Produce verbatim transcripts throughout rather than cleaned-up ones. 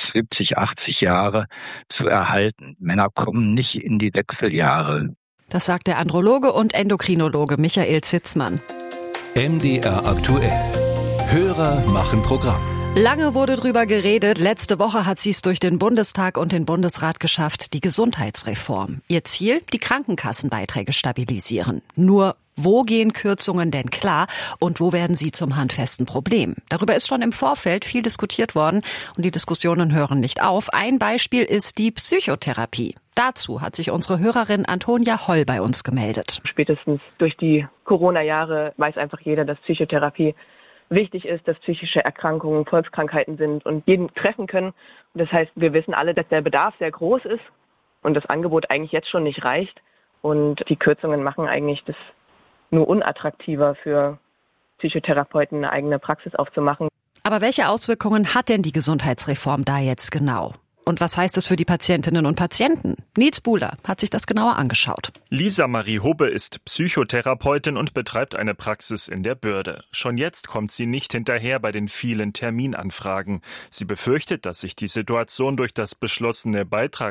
bis siebzig, achtzig Jahre zu erhalten. Männer kommen nicht in die Wechseljahre. Das sagt der Androloge und Endokrinologe Michael Zitzmann. M D R aktuell. Hörer machen Programm. Lange wurde drüber geredet. Letzte Woche hat sie es durch den Bundestag und den Bundesrat geschafft, die Gesundheitsreform. Ihr Ziel? Die Krankenkassenbeiträge stabilisieren. Nur, wo gehen Kürzungen denn klar und wo werden sie zum handfesten Problem? Darüber ist schon im Vorfeld viel diskutiert worden und die Diskussionen hören nicht auf. Ein Beispiel ist die Psychotherapie. Dazu hat sich unsere Hörerin Antonia Holl bei uns gemeldet. Spätestens durch die Corona-Jahre weiß einfach jeder, dass Psychotherapie wichtig ist, dass psychische Erkrankungen Volkskrankheiten sind und jeden treffen können. Und das heißt, wir wissen alle, dass der Bedarf sehr groß ist und das Angebot eigentlich jetzt schon nicht reicht. Und die Kürzungen machen eigentlich das nur unattraktiver für Psychotherapeuten, eine eigene Praxis aufzumachen. Aber welche Auswirkungen hat denn die Gesundheitsreform da jetzt genau? Und was heißt es für die Patientinnen und Patienten? Nils Buhler hat sich das genauer angeschaut. Lisa Marie Hubbe ist Psychotherapeutin und betreibt eine Praxis in der Bürde. Schon jetzt kommt sie nicht hinterher bei den vielen Terminanfragen. Sie befürchtet, dass sich die Situation durch das beschlossene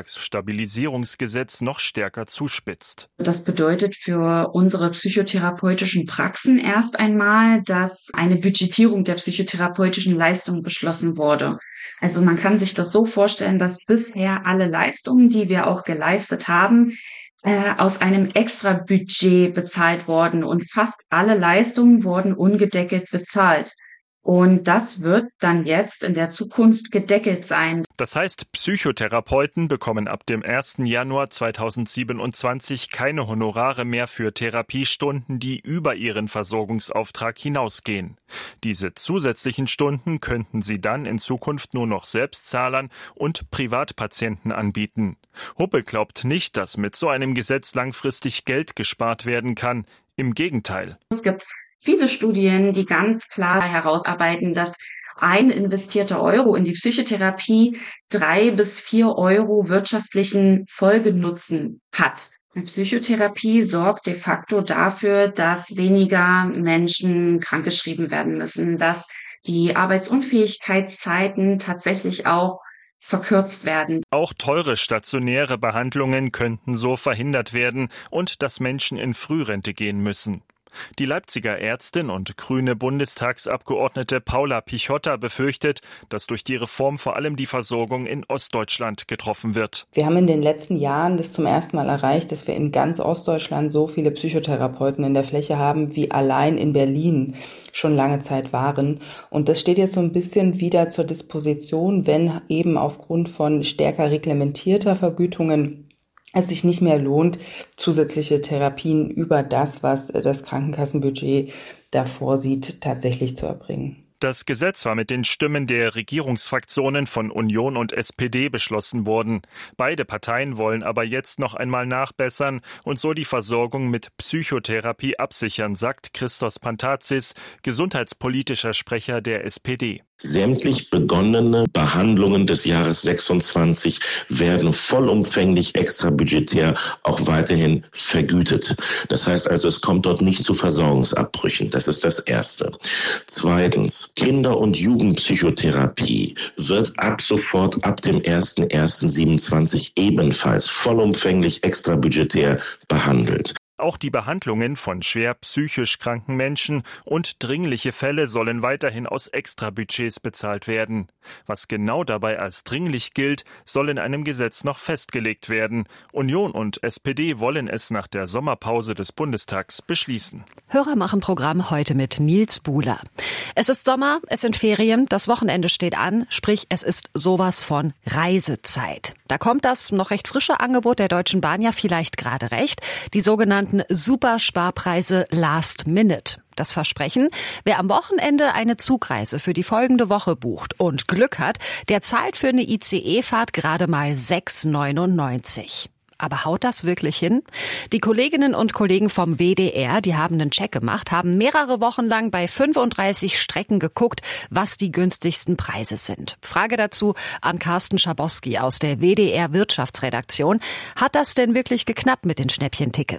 Beitragsstabilisierungsgesetz noch stärker zuspitzt. Das bedeutet für unsere psychotherapeutischen Praxen erst einmal, dass eine Budgetierung der psychotherapeutischen Leistungen beschlossen wurde. Also man kann sich das so vorstellen, dass bisher alle Leistungen, die wir auch geleistet haben, äh, aus einem Extrabudget bezahlt wurden und fast alle Leistungen wurden ungedeckelt bezahlt. Und das wird dann jetzt in der Zukunft gedeckelt sein. Das heißt, Psychotherapeuten bekommen ab dem ersten Januar zweitausendsiebenundzwanzig keine Honorare mehr für Therapiestunden, die über ihren Versorgungsauftrag hinausgehen. Diese zusätzlichen Stunden könnten sie dann in Zukunft nur noch Selbstzahlern und Privatpatienten anbieten. Huppe glaubt nicht, dass mit so einem Gesetz langfristig Geld gespart werden kann. Im Gegenteil. Es gibt viele Studien, die ganz klar herausarbeiten, dass ein investierter Euro in die Psychotherapie drei bis vier Euro wirtschaftlichen Folgenutzen hat. Eine Psychotherapie sorgt de facto dafür, dass weniger Menschen krankgeschrieben werden müssen, dass die Arbeitsunfähigkeitszeiten tatsächlich auch verkürzt werden. Auch teure stationäre Behandlungen könnten so verhindert werden und dass Menschen in Frührente gehen müssen. Die Leipziger Ärztin und grüne Bundestagsabgeordnete Paula Pichotta befürchtet, dass durch die Reform vor allem die Versorgung in Ostdeutschland getroffen wird. Wir haben in den letzten Jahren das zum ersten Mal erreicht, dass wir in ganz Ostdeutschland so viele Psychotherapeuten in der Fläche haben, wie allein in Berlin schon lange Zeit waren. Und das steht jetzt so ein bisschen wieder zur Disposition, wenn eben aufgrund von stärker reglementierter Vergütungen es sich nicht mehr lohnt, zusätzliche Therapien über das, was das Krankenkassenbudget da vorsieht, tatsächlich zu erbringen. Das Gesetz war mit den Stimmen der Regierungsfraktionen von Union und S P D beschlossen worden. Beide Parteien wollen aber jetzt noch einmal nachbessern und so die Versorgung mit Psychotherapie absichern, sagt Christos Pantazis, gesundheitspolitischer Sprecher der S P D. Sämtlich begonnene Behandlungen des Jahres sechsundzwanzig werden vollumfänglich extrabudgetär auch weiterhin vergütet. Das heißt also, es kommt dort nicht zu Versorgungsabbrüchen. Das ist das Erste. Zweitens, Kinder- und Jugendpsychotherapie wird ab sofort, ab dem ersten ersten siebenundzwanzig ebenfalls vollumfänglich extrabudgetär behandelt. Auch die Behandlungen von schwer psychisch kranken Menschen und dringliche Fälle sollen weiterhin aus Extrabudgets bezahlt werden. Was genau dabei als dringlich gilt, soll in einem Gesetz noch festgelegt werden. Union und S P D wollen es nach der Sommerpause des Bundestags beschließen. Hörer machen Programm heute mit Nils Buhler. Es ist Sommer, es sind Ferien, das Wochenende steht an, sprich es ist sowas von Reisezeit. Da kommt das noch recht frische Angebot der Deutschen Bahn ja vielleicht gerade recht, die sogenannten Supersparpreise Last Minute. Das Versprechen, wer am Wochenende eine Zugreise für die folgende Woche bucht und Glück hat, der zahlt für eine I C E-Fahrt gerade mal sechs neunundneunzig. Aber haut das wirklich hin? Die Kolleginnen und Kollegen vom W D R, die haben einen Check gemacht, haben mehrere Wochen lang bei fünfunddreißig Strecken geguckt, was die günstigsten Preise sind. Frage dazu an Carsten Schabowski aus der W D R Wirtschaftsredaktion. Hat das denn wirklich geklappt mit den Schnäppchentickets?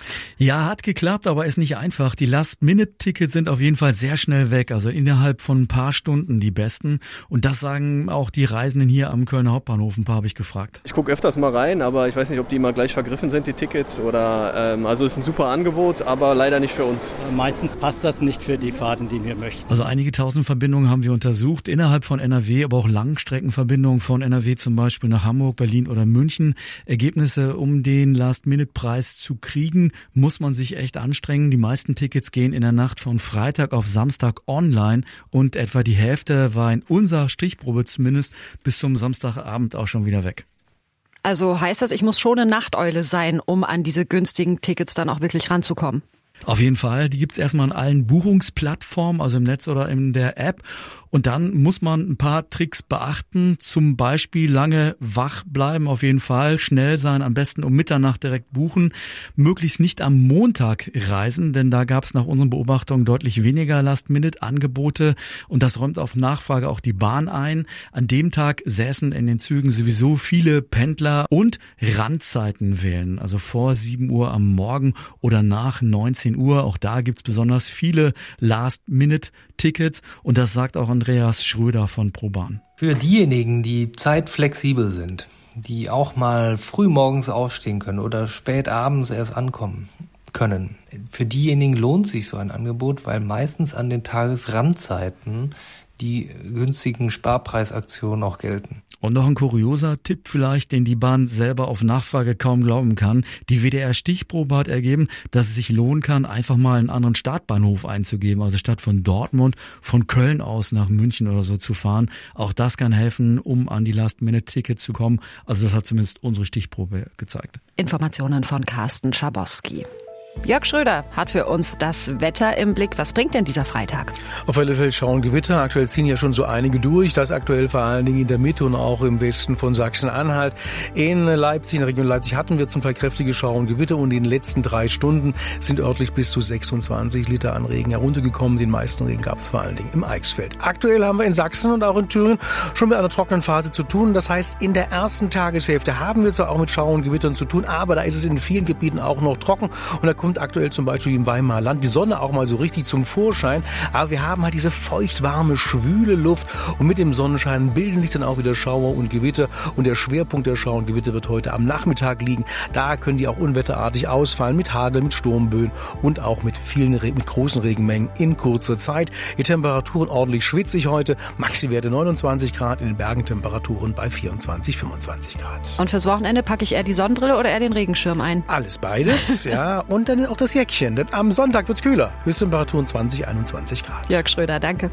Ja, hat geklappt, aber ist nicht einfach. Die Last-Minute-Tickets sind auf jeden Fall sehr schnell weg, also innerhalb von ein paar Stunden die besten. Und das sagen auch die Reisenden hier am Kölner Hauptbahnhof. Ein paar habe ich gefragt. Ich gucke öfters mal rein, aber ich weiß nicht, ob die immer gleich vergriffen sind, die Tickets. Oder ähm, also ist ein super Angebot, aber leider nicht für uns. Meistens passt das nicht für die Fahrten, die wir möchten. Also einige tausend Verbindungen haben wir untersucht, innerhalb von N R W, aber auch Langstreckenverbindungen von N R W zum Beispiel nach Hamburg, Berlin oder München. Ergebnisse, um den Last-Minute-Preis zu kriegen, muss man sich echt anstrengen. Die meisten Tickets gehen in der Nacht von Freitag auf Samstag online und etwa die Hälfte war in unserer Stichprobe zumindest bis zum Samstagabend auch schon wieder weg. Also heißt das, ich muss schon eine Nachteule sein, um an diese günstigen Tickets dann auch wirklich ranzukommen? Auf jeden Fall. Die gibt's erstmal an allen Buchungsplattformen, also im Netz oder in der App. Und dann muss man ein paar Tricks beachten. Zum Beispiel lange wach bleiben, auf jeden Fall. Schnell sein, am besten um Mitternacht direkt buchen. Möglichst nicht am Montag reisen, denn da gab's nach unseren Beobachtungen deutlich weniger Last-Minute-Angebote. Und das räumt auf Nachfrage auch die Bahn ein. An dem Tag säßen in den Zügen sowieso viele Pendler und Randzeiten wählen. Also vor sieben Uhr am Morgen oder nach neunzehn Uhr. Auch da gibt's besonders viele Last-Minute-Tickets. Und das sagt auch Andreas Schröder von ProBahn. Für diejenigen, die zeitflexibel sind, die auch mal früh morgens aufstehen können oder spät abends erst ankommen können, für diejenigen lohnt sich so ein Angebot, weil meistens an den Tagesrandzeiten die günstigen Sparpreisaktionen auch gelten. Und noch ein kurioser Tipp vielleicht, den die Bahn selber auf Nachfrage kaum glauben kann. Die W D R-Stichprobe hat ergeben, dass es sich lohnen kann, einfach mal einen anderen Startbahnhof einzugeben. Also statt von Dortmund, von Köln aus nach München oder so zu fahren. Auch das kann helfen, um an die Last-Minute-Tickets zu kommen. Also das hat zumindest unsere Stichprobe gezeigt. Informationen von Carsten Schabowski. Jörg Schröder hat für uns das Wetter im Blick. Was bringt denn dieser Freitag? Auf alle Fälle Schauer und Gewitter. Aktuell ziehen ja schon so einige durch. Das aktuell vor allen Dingen in der Mitte und auch im Westen von Sachsen-Anhalt. In Leipzig, in der Region Leipzig hatten wir zum Teil kräftige Schauer und Gewitter und in den letzten drei Stunden sind örtlich bis zu sechsundzwanzig Liter an Regen heruntergekommen. Den meisten Regen gab es vor allen Dingen im Eichsfeld. Aktuell haben wir in Sachsen und auch in Thüringen schon mit einer trockenen Phase zu tun. Das heißt, in der ersten Tageshälfte haben wir zwar auch mit Schauer und Gewittern zu tun, aber da ist es in vielen Gebieten auch noch trocken und da kommt aktuell zum Beispiel im Weimarer Land die Sonne auch mal so richtig zum Vorschein. Aber wir haben halt diese feuchtwarme, schwüle Luft und mit dem Sonnenschein bilden sich dann auch wieder Schauer und Gewitter und der Schwerpunkt der Schauer und Gewitter wird heute am Nachmittag liegen. Da können die auch unwetterartig ausfallen mit Hagel, mit Sturmböen und auch mit vielen, mit großen Regenmengen in kurzer Zeit. Die Temperaturen ordentlich schwitzig heute. Maxi-Werte neunundzwanzig Grad, in den Bergen Temperaturen bei vierundzwanzig, fünfundzwanzig Grad. Und fürs Wochenende packe ich eher die Sonnenbrille oder eher den Regenschirm ein? Alles beides, ja. Und dann auch das Jäckchen, denn am Sonntag wird's kühler. Höchsttemperaturen zwanzig, einundzwanzig Grad. Jörg Schröder, danke.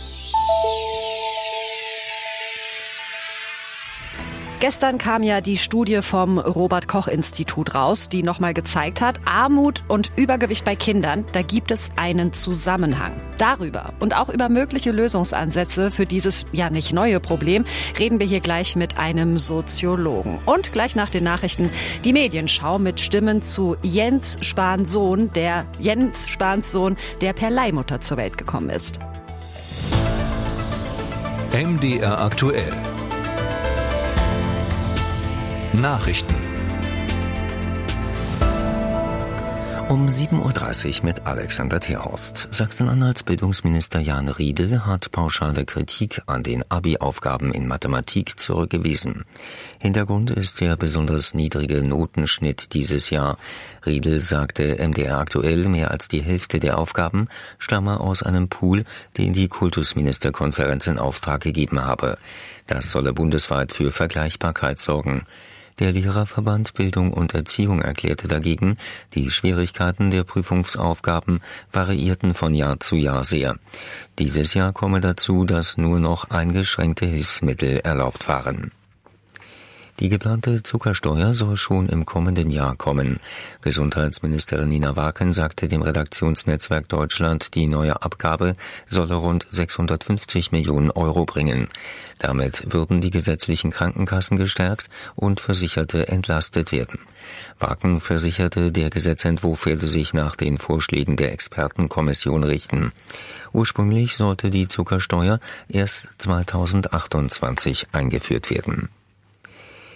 Gestern kam ja die Studie vom Robert-Koch-Institut raus, die nochmal gezeigt hat, Armut und Übergewicht bei Kindern, da gibt es einen Zusammenhang. Darüber und auch über mögliche Lösungsansätze für dieses ja nicht neue Problem reden wir hier gleich mit einem Soziologen. Und gleich nach den Nachrichten die Medienschau mit Stimmen zu Jens Spahns Sohn, der Jens Spahns Sohn, der per Leihmutter zur Welt gekommen ist. M D R aktuell. Nachrichten. Um sieben Uhr dreißig mit Alexander Terhorst. Sachsen-Anhalts Bildungsminister Jan Riedel hat pauschale Kritik an den Abi-Aufgaben in Mathematik zurückgewiesen. Hintergrund ist der besonders niedrige Notenschnitt dieses Jahr. Riedel sagte M D R aktuell, mehr als die Hälfte der Aufgaben stamme aus einem Pool, den die Kultusministerkonferenz in Auftrag gegeben habe. Das solle bundesweit für Vergleichbarkeit sorgen. Der Lehrerverband Bildung und Erziehung erklärte dagegen, die Schwierigkeiten der Prüfungsaufgaben variierten von Jahr zu Jahr sehr. Dieses Jahr komme dazu, dass nur noch eingeschränkte Hilfsmittel erlaubt waren. Die geplante Zuckersteuer soll schon im kommenden Jahr kommen. Gesundheitsministerin Nina Waken sagte dem Redaktionsnetzwerk Deutschland, die neue Abgabe solle rund sechshundertfünfzig Millionen Euro bringen. Damit würden die gesetzlichen Krankenkassen gestärkt und Versicherte entlastet werden. Waken versicherte, der Gesetzentwurf werde sich nach den Vorschlägen der Expertenkommission richten. Ursprünglich sollte die Zuckersteuer erst zweitausendachtundzwanzig eingeführt werden.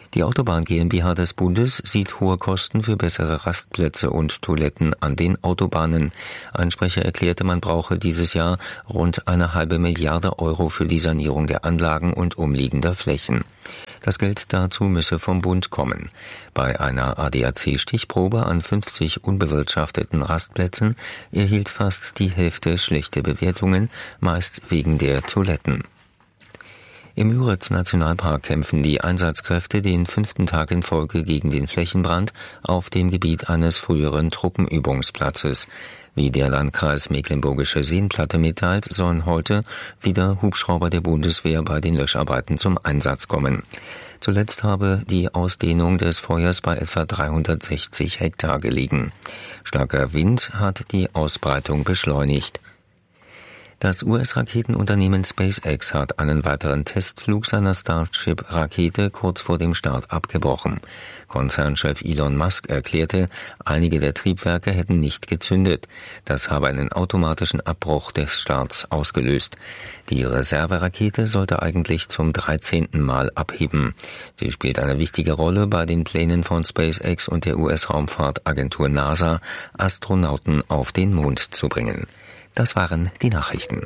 Die Autobahn GmbH des Bundes sieht hohe Kosten für bessere Rastplätze und Toiletten an den Autobahnen. Ein Sprecher erklärte, man brauche dieses Jahr rund eine halbe Milliarde Euro für die Sanierung der Anlagen und umliegender Flächen. Das Geld dazu müsse vom Bund kommen. Bei einer A D A C-Stichprobe an fünfzig unbewirtschafteten Rastplätzen erhielt fast die Hälfte schlechte Bewertungen, meist wegen der Toiletten. Im Müritz-Nationalpark kämpfen die Einsatzkräfte den fünften Tag in Folge gegen den Flächenbrand auf dem Gebiet eines früheren Truppenübungsplatzes. Wie der Landkreis Mecklenburgische Seenplatte mitteilt, sollen heute wieder Hubschrauber der Bundeswehr bei den Löscharbeiten zum Einsatz kommen. Zuletzt habe die Ausdehnung des Feuers bei etwa dreihundertsechzig Hektar gelegen. Starker Wind hat die Ausbreitung beschleunigt. Das U S-Raketenunternehmen SpaceX hat einen weiteren Testflug seiner Starship-Rakete kurz vor dem Start abgebrochen. Konzernchef Elon Musk erklärte, einige der Triebwerke hätten nicht gezündet. Das habe einen automatischen Abbruch des Starts ausgelöst. Die Reserverakete sollte eigentlich zum dreizehnten Mal abheben. Sie spielt eine wichtige Rolle bei den Plänen von SpaceX und der U S-Raumfahrtagentur NASA, Astronauten auf den Mond zu bringen. Das waren die Nachrichten.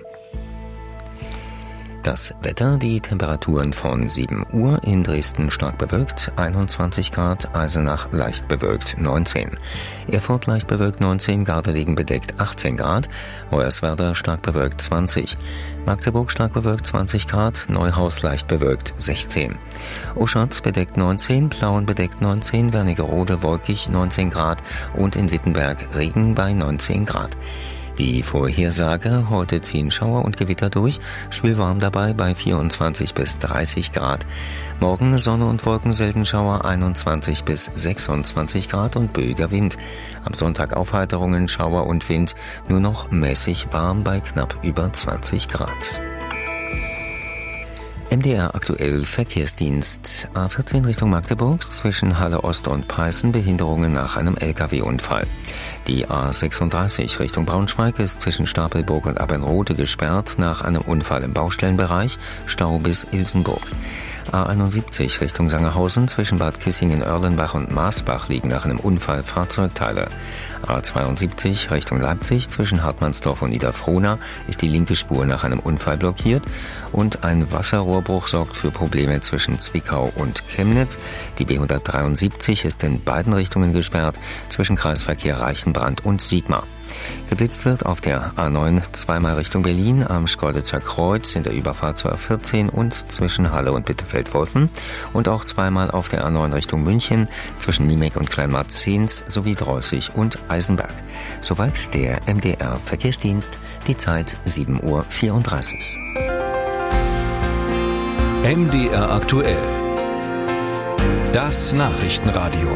Das Wetter, die Temperaturen von sieben Uhr in Dresden stark bewölkt, einundzwanzig Grad, Eisenach leicht bewölkt, neunzehn. Erfurt leicht bewölkt, neunzehn, Gardelegen bedeckt, achtzehn Grad, Hoyerswerda stark bewölkt, zwanzig. Magdeburg stark bewölkt, zwanzig Grad, Neuhaus leicht bewölkt, sechzehn. Oschatz bedeckt neunzehn, Plauen bedeckt neunzehn, Wernigerode wolkig, neunzehn Grad und in Wittenberg Regen bei neunzehn Grad. Die Vorhersage: Heute ziehen Schauer und Gewitter durch, schwülwarm dabei bei vierundzwanzig bis dreißig Grad. Morgen Sonne und Wolken, selten Schauer, einundzwanzig bis sechsundzwanzig Grad und böiger Wind. Am Sonntag Aufheiterungen, Schauer und Wind, nur noch mäßig warm bei knapp über zwanzig Grad. M D R aktuell Verkehrsdienst. A vierzehn Richtung Magdeburg, zwischen Halle Ost und Peißen, Behinderungen nach einem L K W-Unfall. Die A sechsunddreißig Richtung Braunschweig ist zwischen Stapelburg und Abbenrode gesperrt nach einem Unfall im Baustellenbereich, Stau bis Ilsenburg. A einundsiebzig Richtung Sangerhausen, zwischen Bad Kissingen-Erlenbach und Maasbach liegen nach einem Unfall Fahrzeugteile. A zweiundsiebzig Richtung Leipzig, zwischen Hartmannsdorf und Niederfrohna ist die linke Spur nach einem Unfall blockiert und ein Wasserrohrbruch sorgt für Probleme zwischen Zwickau und Chemnitz. Die B hundertdreiundsiebzig ist in beiden Richtungen gesperrt, zwischen Kreisverkehr Reichenbrand und Sigma. Geblitzt wird auf der A neun zweimal Richtung Berlin, am Schkeuditzer Kreuz in der Überfahrt zur A vierzehn und zwischen Halle und Bitterfeld-Wolfen und auch zweimal auf der A neun Richtung München zwischen Niemek und Kleinmarzens sowie Dreußig und Eisenberg. Soweit der M D R Verkehrsdienst, die Zeit sieben Uhr vierunddreißig. M D R aktuell. Das Nachrichtenradio.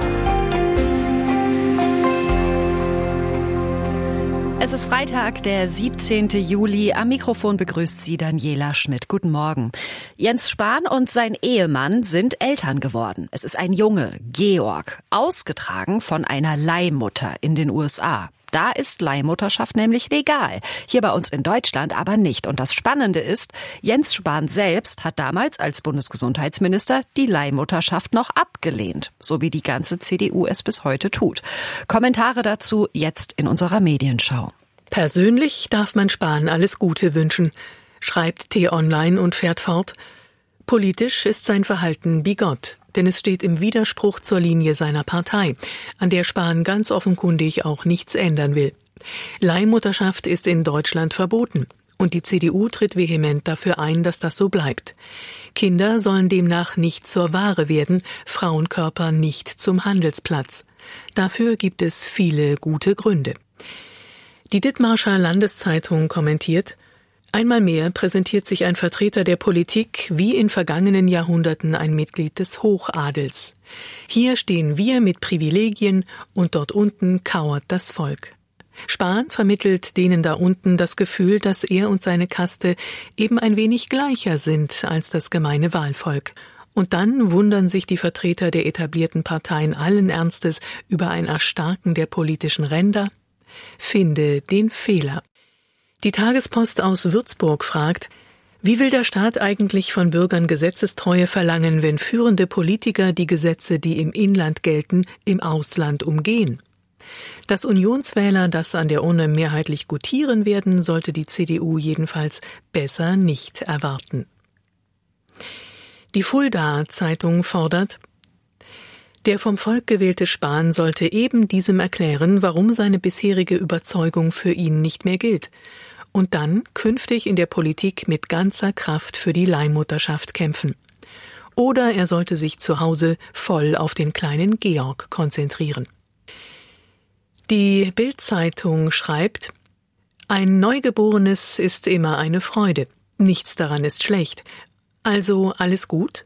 Es ist Freitag, der siebzehnten Juli. Am Mikrofon begrüßt Sie Daniela Schmidt. Guten Morgen. Jens Spahn und sein Ehemann sind Eltern geworden. Es ist ein Junge, Georg, ausgetragen von einer Leihmutter in den U S A. Da ist Leihmutterschaft nämlich legal. Hier bei uns in Deutschland aber nicht. Und das Spannende ist, Jens Spahn selbst hat damals als Bundesgesundheitsminister die Leihmutterschaft noch abgelehnt. So wie die ganze C D U es bis heute tut. Kommentare dazu jetzt in unserer Medienschau. Persönlich darf man Spahn alles Gute wünschen, schreibt T-Online und fährt fort. Politisch ist sein Verhalten bigott, denn es steht im Widerspruch zur Linie seiner Partei, an der Spahn ganz offenkundig auch nichts ändern will. Leihmutterschaft ist in Deutschland verboten und die C D U tritt vehement dafür ein, dass das so bleibt. Kinder sollen demnach nicht zur Ware werden, Frauenkörper nicht zum Handelsplatz. Dafür gibt es viele gute Gründe. Die Dithmarscher Landeszeitung kommentiert: Einmal mehr präsentiert sich ein Vertreter der Politik wie in vergangenen Jahrhunderten ein Mitglied des Hochadels. Hier stehen wir mit Privilegien und dort unten kauert das Volk. Spahn vermittelt denen da unten das Gefühl, dass er und seine Kaste eben ein wenig gleicher sind als das gemeine Wahlvolk. Und dann wundern sich die Vertreter der etablierten Parteien allen Ernstes über ein Erstarken der politischen Ränder. Finde den Fehler. Die Tagespost aus Würzburg fragt: Wie will der Staat eigentlich von Bürgern Gesetzestreue verlangen, wenn führende Politiker die Gesetze, die im Inland gelten, im Ausland umgehen? Dass Unionswähler das an der Urne mehrheitlich gutieren werden, sollte die C D U jedenfalls besser nicht erwarten. Die Fulda-Zeitung fordert: Der vom Volk gewählte Spahn sollte eben diesem erklären, warum seine bisherige Überzeugung für ihn nicht mehr gilt, und dann künftig in der Politik mit ganzer Kraft für die Leihmutterschaft kämpfen. Oder er sollte sich zu Hause voll auf den kleinen Georg konzentrieren. Die Bild-Zeitung schreibt: Ein Neugeborenes ist immer eine Freude. Nichts daran ist schlecht. Also alles gut?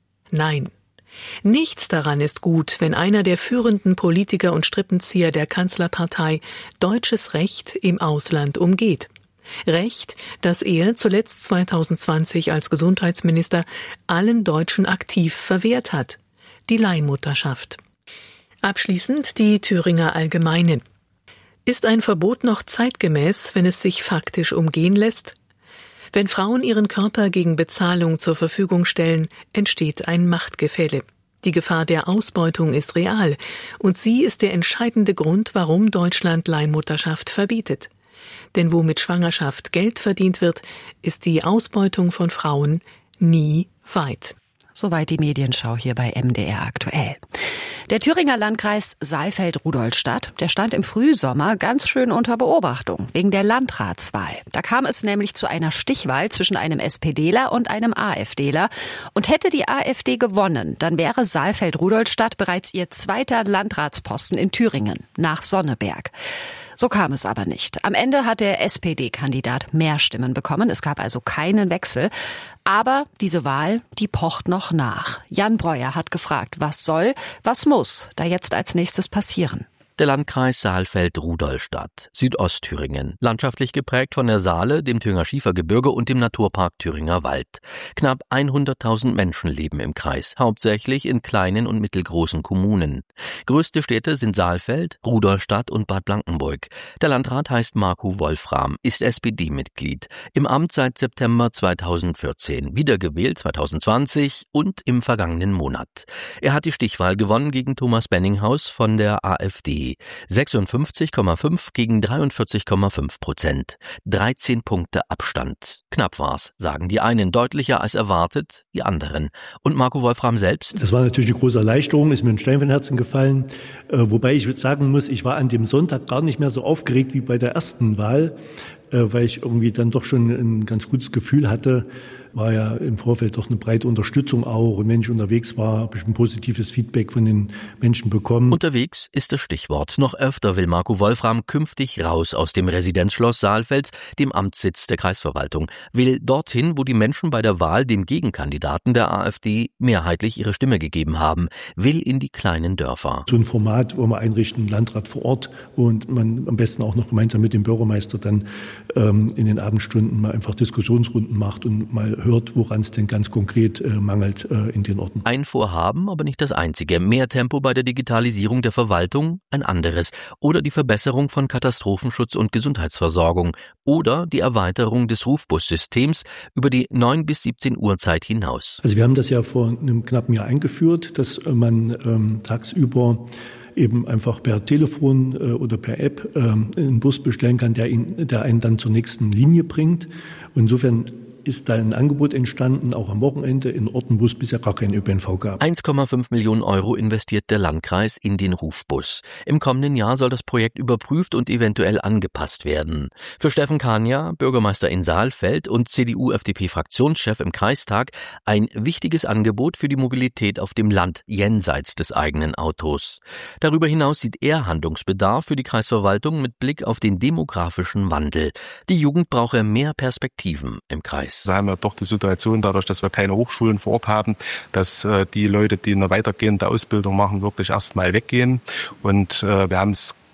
Nein. Nichts daran ist gut, wenn einer der führenden Politiker und Strippenzieher der Kanzlerpartei deutsches Recht im Ausland umgeht. Recht, das er zuletzt zweitausendzwanzig als Gesundheitsminister allen Deutschen aktiv verwehrt hat: die Leihmutterschaft. Abschließend die Thüringer Allgemeine. Ist ein Verbot noch zeitgemäß, wenn es sich faktisch umgehen lässt? Wenn Frauen ihren Körper gegen Bezahlung zur Verfügung stellen, entsteht ein Machtgefälle. Die Gefahr der Ausbeutung ist real, und sie ist der entscheidende Grund, warum Deutschland Leihmutterschaft verbietet. Denn wo mit Schwangerschaft Geld verdient wird, ist die Ausbeutung von Frauen nie weit. Soweit die Medienschau hier bei M D R aktuell. Der Thüringer Landkreis Saalfeld-Rudolstadt, der stand im Frühsommer ganz schön unter Beobachtung wegen der Landratswahl. Da kam es nämlich zu einer Stichwahl zwischen einem SPDler und einem AfDler. Und hätte die AfD gewonnen, dann wäre Saalfeld-Rudolstadt bereits ihr zweiter Landratsposten in Thüringen, nach Sonneberg. So kam es aber nicht. Am Ende hat der S P D-Kandidat mehr Stimmen bekommen. Es gab also keinen Wechsel. Aber diese Wahl, die pocht noch nach. Jan Breuer hat gefragt, was soll, was muss da jetzt als nächstes passieren? Der Landkreis Saalfeld-Rudolstadt, Südostthüringen, landschaftlich geprägt von der Saale, dem Thüringer Schiefergebirge und dem Naturpark Thüringer Wald. Knapp hunderttausend Menschen leben im Kreis, hauptsächlich in kleinen und mittelgroßen Kommunen. Größte Städte sind Saalfeld, Rudolstadt und Bad Blankenburg. Der Landrat heißt Marco Wolfram, ist S P D-Mitglied, im Amt seit September zweitausendvierzehn, wiedergewählt zweitausendzwanzig und im vergangenen Monat. Er hat die Stichwahl gewonnen gegen Thomas Benninghaus von der AfD. sechsundfünfzig Komma fünf gegen dreiundvierzig Komma fünf Prozent. dreizehn Punkte Abstand. Knapp war's, sagen die einen, deutlicher als erwartet die anderen. Und Marco Wolfram selbst? Das war natürlich eine große Erleichterung, ist mir ein Stein von Herzen gefallen. Äh, wobei ich sagen muss, ich war an dem Sonntag gar nicht mehr so aufgeregt wie bei der ersten Wahl, äh, weil ich irgendwie dann doch schon ein ganz gutes Gefühl hatte. War ja im Vorfeld doch eine breite Unterstützung auch. Und wenn ich unterwegs war, habe ich ein positives Feedback von den Menschen bekommen. Unterwegs ist das Stichwort. Noch öfter will Marco Wolfram künftig raus aus dem Residenzschloss Saalfeld, dem Amtssitz der Kreisverwaltung. Will dorthin, wo die Menschen bei der Wahl dem Gegenkandidaten der AfD mehrheitlich ihre Stimme gegeben haben. Will in die kleinen Dörfer. So ein Format, wo man einrichten, Landrat vor Ort und man am besten auch noch gemeinsam mit dem Bürgermeister dann ähm, in den Abendstunden mal einfach Diskussionsrunden macht und mal hört, woran es denn ganz konkret äh, mangelt äh, in den Orten. Ein Vorhaben, aber nicht das einzige. Mehr Tempo bei der Digitalisierung der Verwaltung, ein anderes. Oder die Verbesserung von Katastrophenschutz und Gesundheitsversorgung. Oder die Erweiterung des Rufbussystems über die neun bis siebzehn Uhr Zeit hinaus. Also wir haben das ja vor einem knappen Jahr eingeführt, dass man ähm, tagsüber eben einfach per Telefon äh, oder per App äh, einen Bus bestellen kann, der, ihn, der einen dann zur nächsten Linie bringt. Und insofern ist da ein Angebot entstanden, auch am Wochenende in Orten, wo es bisher gar keinen Ö P N V gab. eins Komma fünf Millionen Euro investiert der Landkreis in den Rufbus. Im kommenden Jahr soll das Projekt überprüft und eventuell angepasst werden. Für Steffen Kania, Bürgermeister in Saalfeld und C D U-F D P-Fraktionschef im Kreistag, ein wichtiges Angebot für die Mobilität auf dem Land, jenseits des eigenen Autos. Darüber hinaus sieht er Handlungsbedarf für die Kreisverwaltung mit Blick auf den demografischen Wandel. Die Jugend brauche mehr Perspektiven im Kreis. Wir haben ja doch die Situation, dadurch, dass wir keine Hochschulen vor Ort haben, dass äh, die Leute, die eine weitergehende Ausbildung machen, wirklich erstmal weggehen. Und äh, wir haben es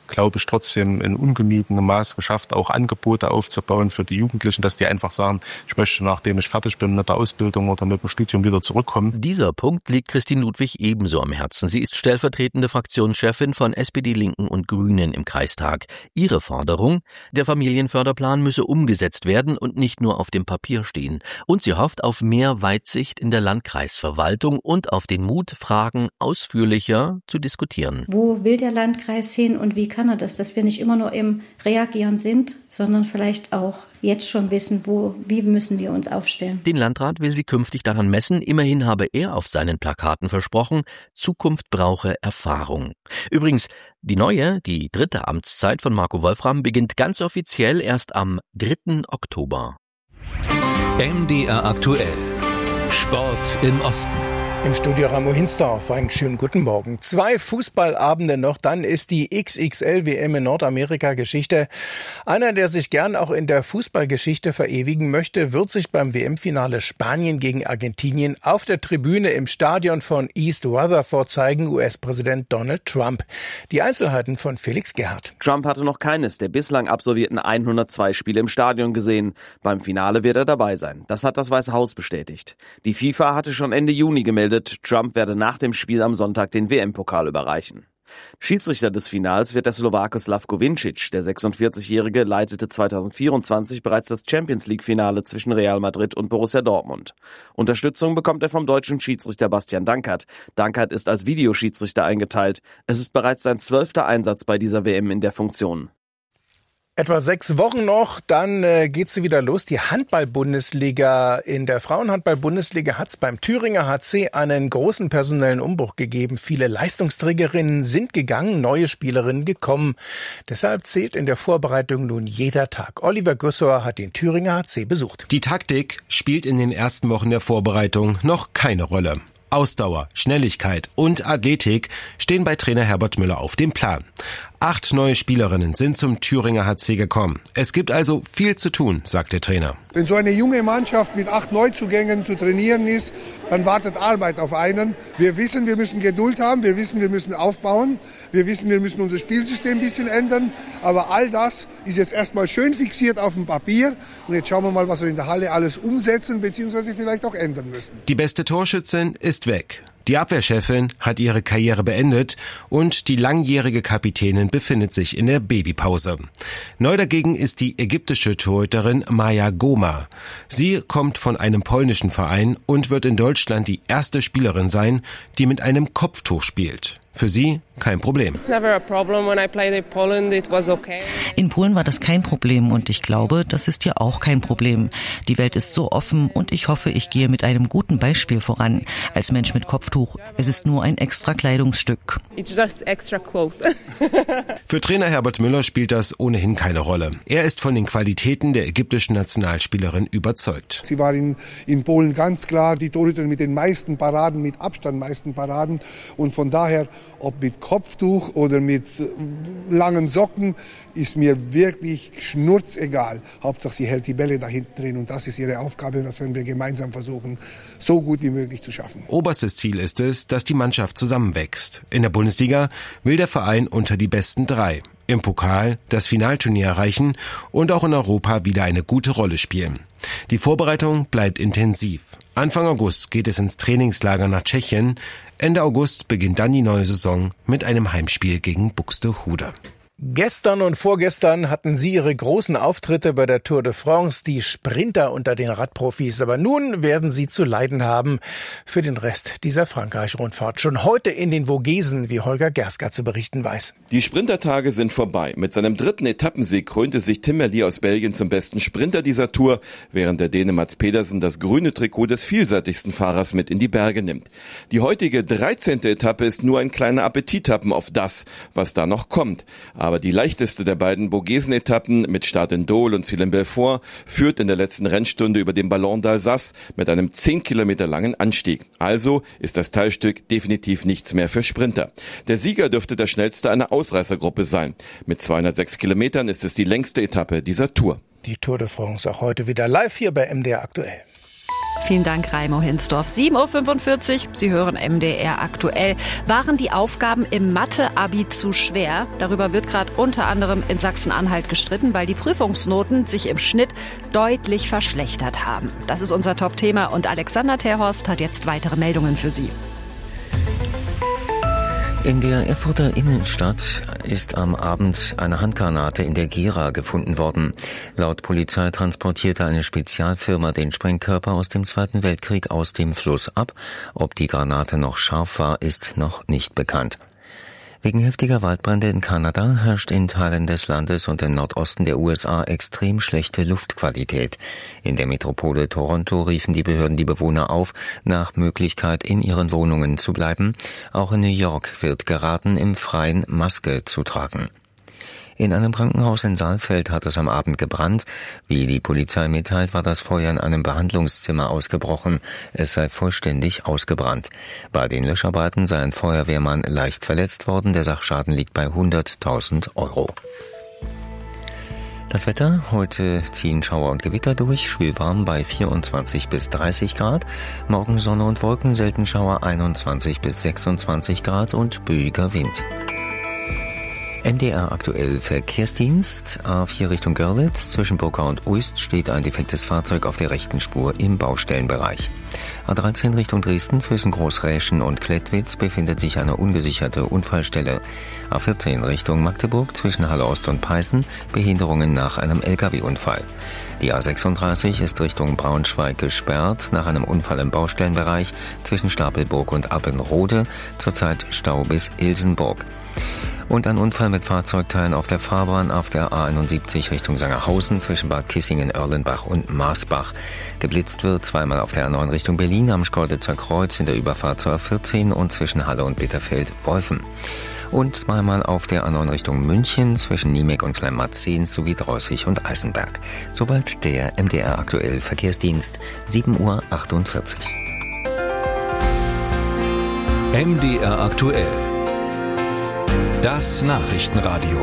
glaube ich, trotzdem in ungenügendem Maß geschafft, auch Angebote aufzubauen für die Jugendlichen, dass die einfach sagen, ich möchte, nachdem ich fertig bin mit der Ausbildung oder mit dem Studium, wieder zurückkommen. Dieser Punkt liegt Christine Ludwig ebenso am Herzen. Sie ist stellvertretende Fraktionschefin von S P D, Linken und Grünen im Kreistag. Ihre Forderung: Der Familienförderplan müsse umgesetzt werden und nicht nur auf dem Papier stehen. Und sie hofft auf mehr Weitsicht in der Landkreisverwaltung und auf den Mut, Fragen ausführlicher zu diskutieren. Wo will der Landkreis hin und wie kann er das, dass wir nicht immer nur im Reagieren sind, sondern vielleicht auch jetzt schon wissen, wo, wie müssen wir uns aufstellen. Den Landrat will sie künftig daran messen. Immerhin habe er auf seinen Plakaten versprochen, Zukunft brauche Erfahrung. Übrigens, die neue, die dritte Amtszeit von Marco Wolfram beginnt ganz offiziell erst am dritten Oktober. M D R aktuell. Sport im Osten. Im Studio Ramo Hinsdorf, einen schönen guten Morgen. Zwei Fußballabende noch, dann ist die X X L-W M in Nordamerika Geschichte. Einer, der sich gern auch in der Fußballgeschichte verewigen möchte, wird sich beim W M-Finale Spanien gegen Argentinien auf der Tribüne im Stadion von East Rutherford zeigen, U S-Präsident Donald Trump. Die Einzelheiten von Felix Gerhardt. Trump hatte noch keines der bislang absolvierten hundertzwei Spiele im Stadion gesehen. Beim Finale wird er dabei sein. Das hat das Weiße Haus bestätigt. Die FIFA hatte schon Ende Juni gemeldet, Trump werde nach dem Spiel am Sonntag den W M-Pokal überreichen. Schiedsrichter des Finals wird der Slowake Slavko Vincic. Der sechsundvierzigjährige leitete zweitausendvierundzwanzig bereits das Champions-League-Finale zwischen Real Madrid und Borussia Dortmund. Unterstützung bekommt er vom deutschen Schiedsrichter Bastian Dankert. Dankert ist als Videoschiedsrichter eingeteilt. Es ist bereits sein zwölfter Einsatz bei dieser W M in der Funktion. Etwa sechs Wochen noch, dann äh, geht sie wieder los. Die Handball-Bundesliga. In der Frauenhandball-Bundesliga hat es beim Thüringer H C einen großen personellen Umbruch gegeben. Viele Leistungsträgerinnen sind gegangen, neue Spielerinnen gekommen. Deshalb zählt in der Vorbereitung nun jeder Tag. Oliver Gussor hat den Thüringer H C besucht. Die Taktik spielt in den ersten Wochen der Vorbereitung noch keine Rolle. Ausdauer, Schnelligkeit und Athletik stehen bei Trainer Herbert Müller auf dem Plan. Acht neue Spielerinnen sind zum Thüringer H C gekommen. Es gibt also viel zu tun, sagt der Trainer. Wenn so eine junge Mannschaft mit acht Neuzugängen zu trainieren ist, dann wartet Arbeit auf einen. Wir wissen, wir müssen Geduld haben, wir wissen, wir müssen aufbauen, wir wissen, wir müssen unser Spielsystem ein bisschen ändern. Aber all das ist jetzt erstmal schön fixiert auf dem Papier. Und jetzt schauen wir mal, was wir in der Halle alles umsetzen bzw. vielleicht auch ändern müssen. Die beste Torschützin ist weg. Die Abwehrchefin hat ihre Karriere beendet und die langjährige Kapitänin befindet sich in der Babypause. Neu dagegen ist die ägyptische Torhüterin Maya Goma. Sie kommt von einem polnischen Verein und wird in Deutschland die erste Spielerin sein, die mit einem Kopftuch spielt. Für sie kein Problem. In Polen war das kein Problem und ich glaube, das ist hier auch kein Problem. Die Welt ist so offen und ich hoffe, ich gehe mit einem guten Beispiel voran. Als Mensch mit Kopftuch, es ist nur ein extra Kleidungsstück. Für Trainer Herbert Müller spielt das ohnehin keine Rolle. Er ist von den Qualitäten der ägyptischen Nationalspielerin überzeugt. Sie war in, in Polen ganz klar die Torhüterin mit den meisten Paraden, mit Abstand meisten Paraden und von daher, ob mit Kopftuch oder mit langen Socken, ist mir wirklich schnurzegal. Hauptsache sie hält die Bälle da hinten drin und das ist ihre Aufgabe und das werden wir gemeinsam versuchen, so gut wie möglich zu schaffen. Oberstes Ziel ist es, dass die Mannschaft zusammenwächst. In der Bundesliga will der Verein unter die besten drei. Im Pokal das Finalturnier erreichen und auch in Europa wieder eine gute Rolle spielen. Die Vorbereitung bleibt intensiv. Anfang August geht es ins Trainingslager nach Tschechien. Ende August beginnt dann die neue Saison mit einem Heimspiel gegen Buxtehude. Gestern und vorgestern hatten sie ihre großen Auftritte bei der Tour de France, die Sprinter unter den Radprofis. Aber nun werden sie zu leiden haben für den Rest dieser Frankreich-Rundfahrt. Schon heute in den Vogesen, wie Holger Gerska zu berichten weiß. Die Sprintertage sind vorbei. Mit seinem dritten Etappensieg krönte sich Tim Merlier aus Belgien zum besten Sprinter dieser Tour, während der Däne Mats Pedersen das grüne Trikot des vielseitigsten Fahrers mit in die Berge nimmt. Die heutige dreizehnte Etappe ist nur ein kleiner Appetithappen auf das, was da noch kommt. Aber die leichteste der beiden Vogesen-Etappen mit Start in Dole und Ziel in Belfort führt in der letzten Rennstunde über den Ballon d'Alsace mit einem zehn Kilometer langen Anstieg. Also ist das Teilstück definitiv nichts mehr für Sprinter. Der Sieger dürfte der schnellste einer Ausreißergruppe sein. Mit zweihundertsechs Kilometern ist es die längste Etappe dieser Tour. Die Tour de France auch heute wieder live hier bei M D R aktuell. Vielen Dank, Raimo Hinsdorf. sieben Uhr fünfundvierzig, Sie hören M D R aktuell. Waren die Aufgaben im Mathe-Abi zu schwer? Darüber wird gerade unter anderem in Sachsen-Anhalt gestritten, weil die Prüfungsnoten sich im Schnitt deutlich verschlechtert haben. Das ist unser Top-Thema und Alexander Terhorst hat jetzt weitere Meldungen für Sie. In der Erfurter Innenstadt ist am Abend eine Handgranate in der Gera gefunden worden. Laut Polizei transportierte eine Spezialfirma den Sprengkörper aus dem Zweiten Weltkrieg aus dem Fluss ab. Ob die Granate noch scharf war, ist noch nicht bekannt. Wegen heftiger Waldbrände in Kanada herrscht in Teilen des Landes und im Nordosten der U S A extrem schlechte Luftqualität. In der Metropole Toronto riefen die Behörden die Bewohner auf, nach Möglichkeit in ihren Wohnungen zu bleiben. Auch in New York wird geraten, im Freien Maske zu tragen. In einem Krankenhaus in Saalfeld hat es am Abend gebrannt. Wie die Polizei mitteilt, war das Feuer in einem Behandlungszimmer ausgebrochen. Es sei vollständig ausgebrannt. Bei den Löscharbeiten sei ein Feuerwehrmann leicht verletzt worden. Der Sachschaden liegt bei hunderttausend Euro. Das Wetter: Heute ziehen Schauer und Gewitter durch, schwülwarm bei vierundzwanzig bis dreißig Grad. Morgen Sonne und Wolken, selten Schauer einundzwanzig bis sechsundzwanzig Grad und böiger Wind. M D R aktuell Verkehrsdienst. A vier Richtung Görlitz. Zwischen Burkau und Uist steht ein defektes Fahrzeug auf der rechten Spur im Baustellenbereich. A dreizehn Richtung Dresden. Zwischen Großräschen und Klettwitz befindet sich eine ungesicherte Unfallstelle. A vierzehn Richtung Magdeburg. Zwischen Halle Ost und Peißen Behinderungen nach einem L K W-Unfall. Die A sechsunddreißig ist Richtung Braunschweig gesperrt nach einem Unfall im Baustellenbereich zwischen Stapelburg und Abbenrode. Zurzeit Stau bis Ilsenburg. Und ein Unfall mit Fahrzeugteilen auf der Fahrbahn auf der A einundsiebzig Richtung Sangerhausen zwischen Bad Kissingen, Erlenbach und Marsbach. Geblitzt wird zweimal auf der A neun Richtung Berlin am Schkeuditzer Kreuz in der Überfahrt zur A vierzehn und zwischen Halle und Bitterfeld-Wolfen. Und zweimal auf der A neun Richtung München zwischen Niemek und Kleinmarzehn sowie Dreußig und Eisenberg. Soweit der M D R aktuell Verkehrsdienst, sieben Uhr achtundvierzig. M D R aktuell. Das Nachrichtenradio.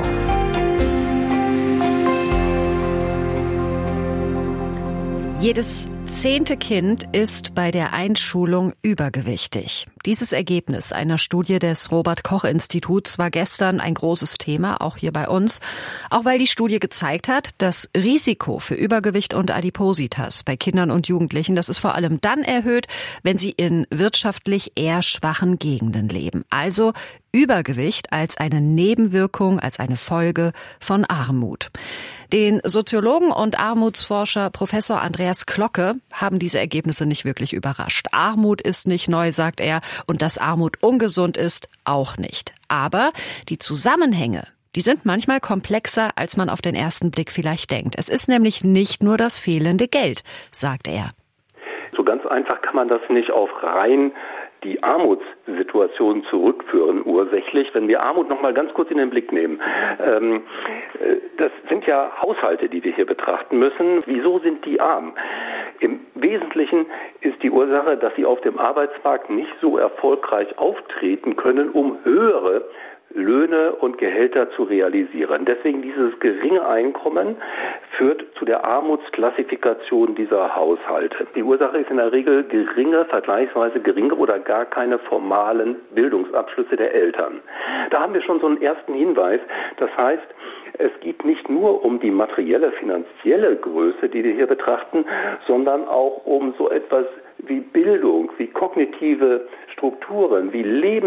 Jedes zehnte Kind ist bei der Einschulung übergewichtig. Dieses Ergebnis einer Studie des Robert-Koch-Instituts war gestern ein großes Thema, auch hier bei uns. Auch weil die Studie gezeigt hat, das Risiko für Übergewicht und Adipositas bei Kindern und Jugendlichen, das ist vor allem dann erhöht, wenn sie in wirtschaftlich eher schwachen Gegenden leben. Also Übergewicht als eine Nebenwirkung, als eine Folge von Armut. Den Soziologen und Armutsforscher Professor Andreas Klocke haben diese Ergebnisse nicht wirklich überrascht. Armut ist nicht neu, sagt er, und dass Armut ungesund ist, auch nicht. Aber die Zusammenhänge, die sind manchmal komplexer, als man auf den ersten Blick vielleicht denkt. Es ist nämlich nicht nur das fehlende Geld, sagt er. So ganz einfach kann man das nicht auf rein die Armutssituation zurückführen, ursächlich. Wenn wir Armut noch mal ganz kurz in den Blick nehmen. Ähm, das sind ja Haushalte, die wir hier betrachten müssen. Wieso sind die arm? Im Wesentlichen ist die Ursache, dass sie auf dem Arbeitsmarkt nicht so erfolgreich auftreten können, um höhere Löhne und Gehälter zu realisieren. Deswegen dieses geringe Einkommen führt zu der Armutsklassifikation dieser Haushalte. Die Ursache ist in der Regel geringe, vergleichsweise geringe oder gar keine formalen Bildungsabschlüsse der Eltern. Da haben wir schon so einen ersten Hinweis. Das heißt, es geht nicht nur um die materielle, finanzielle Größe, die wir hier betrachten, sondern auch um so etwas wie Bildung, wie kognitive Strukturen, wie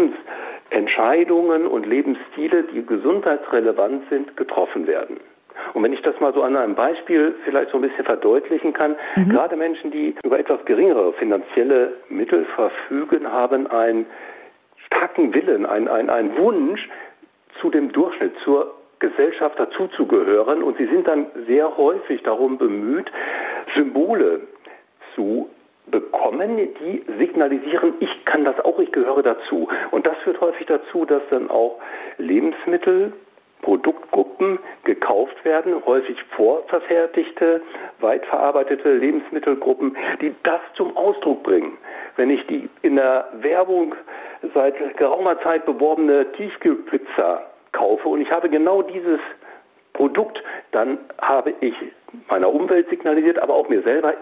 Lebensentscheidungen und Lebensstile, die gesundheitsrelevant sind, getroffen werden. Und wenn ich das mal so an einem Beispiel vielleicht so ein bisschen verdeutlichen kann, mhm. gerade Menschen, die über etwas geringere finanzielle Mittel verfügen, haben einen starken Willen, einen, einen, einen Wunsch, zu dem Durchschnitt, zur Gesellschaft dazuzugehören. Und sie sind dann sehr häufig darum bemüht, Symbole zu bekommen, die signalisieren, ich kann das auch, ich gehöre dazu. Und das führt häufig dazu, dass dann auch Lebensmittel, Produktgruppen gekauft werden, häufig vorverfertigte, weit verarbeitete Lebensmittelgruppen, die das zum Ausdruck bringen. Wenn ich die in der Werbung seit geraumer Zeit beworbene Tiefkühlpizza kaufe und ich habe genau dieses Produkt, dann habe ich meiner Umwelt signalisiert, aber auch mir selber, ich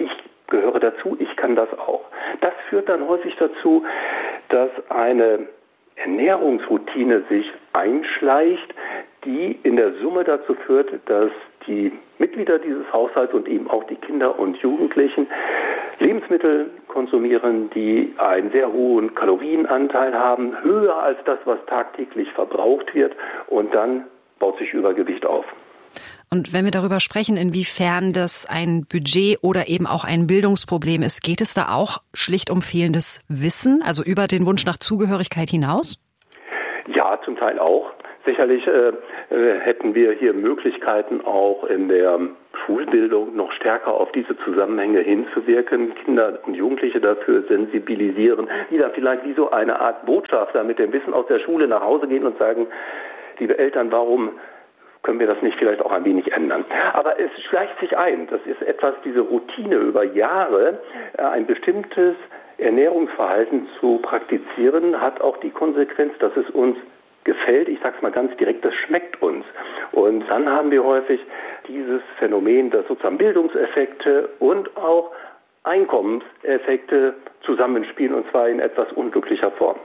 gehöre dazu, ich kann das auch. Das führt dann häufig dazu, dass eine Ernährungsroutine sich einschleicht, die in der Summe dazu führt, dass die Mitglieder dieses Haushalts und eben auch die Kinder und Jugendlichen Lebensmittel konsumieren, die einen sehr hohen Kalorienanteil haben, höher als das, was tagtäglich verbraucht wird, und dann baut sich Übergewicht auf. Und wenn wir darüber sprechen, inwiefern das ein Budget oder eben auch ein Bildungsproblem ist, geht es da auch schlicht um fehlendes Wissen, also über den Wunsch nach Zugehörigkeit hinaus? Ja, zum Teil auch. Sicherlich äh, äh, hätten wir hier Möglichkeiten, auch in der Schulbildung noch stärker auf diese Zusammenhänge hinzuwirken, Kinder und Jugendliche dafür sensibilisieren, die da vielleicht wie so eine Art Botschafter mit dem Wissen aus der Schule nach Hause gehen und sagen, liebe Eltern, warum können wir das nicht vielleicht auch ein wenig ändern? Aber es schleicht sich ein. Das ist etwas, diese Routine über Jahre, ein bestimmtes Ernährungsverhalten zu praktizieren, hat auch die Konsequenz, dass es uns gefällt. Ich sage es mal ganz direkt, das schmeckt uns. Und dann haben wir häufig dieses Phänomen, dass sozusagen Bildungseffekte und auch Einkommenseffekte zusammenspielen, und zwar in etwas unglücklicher Form.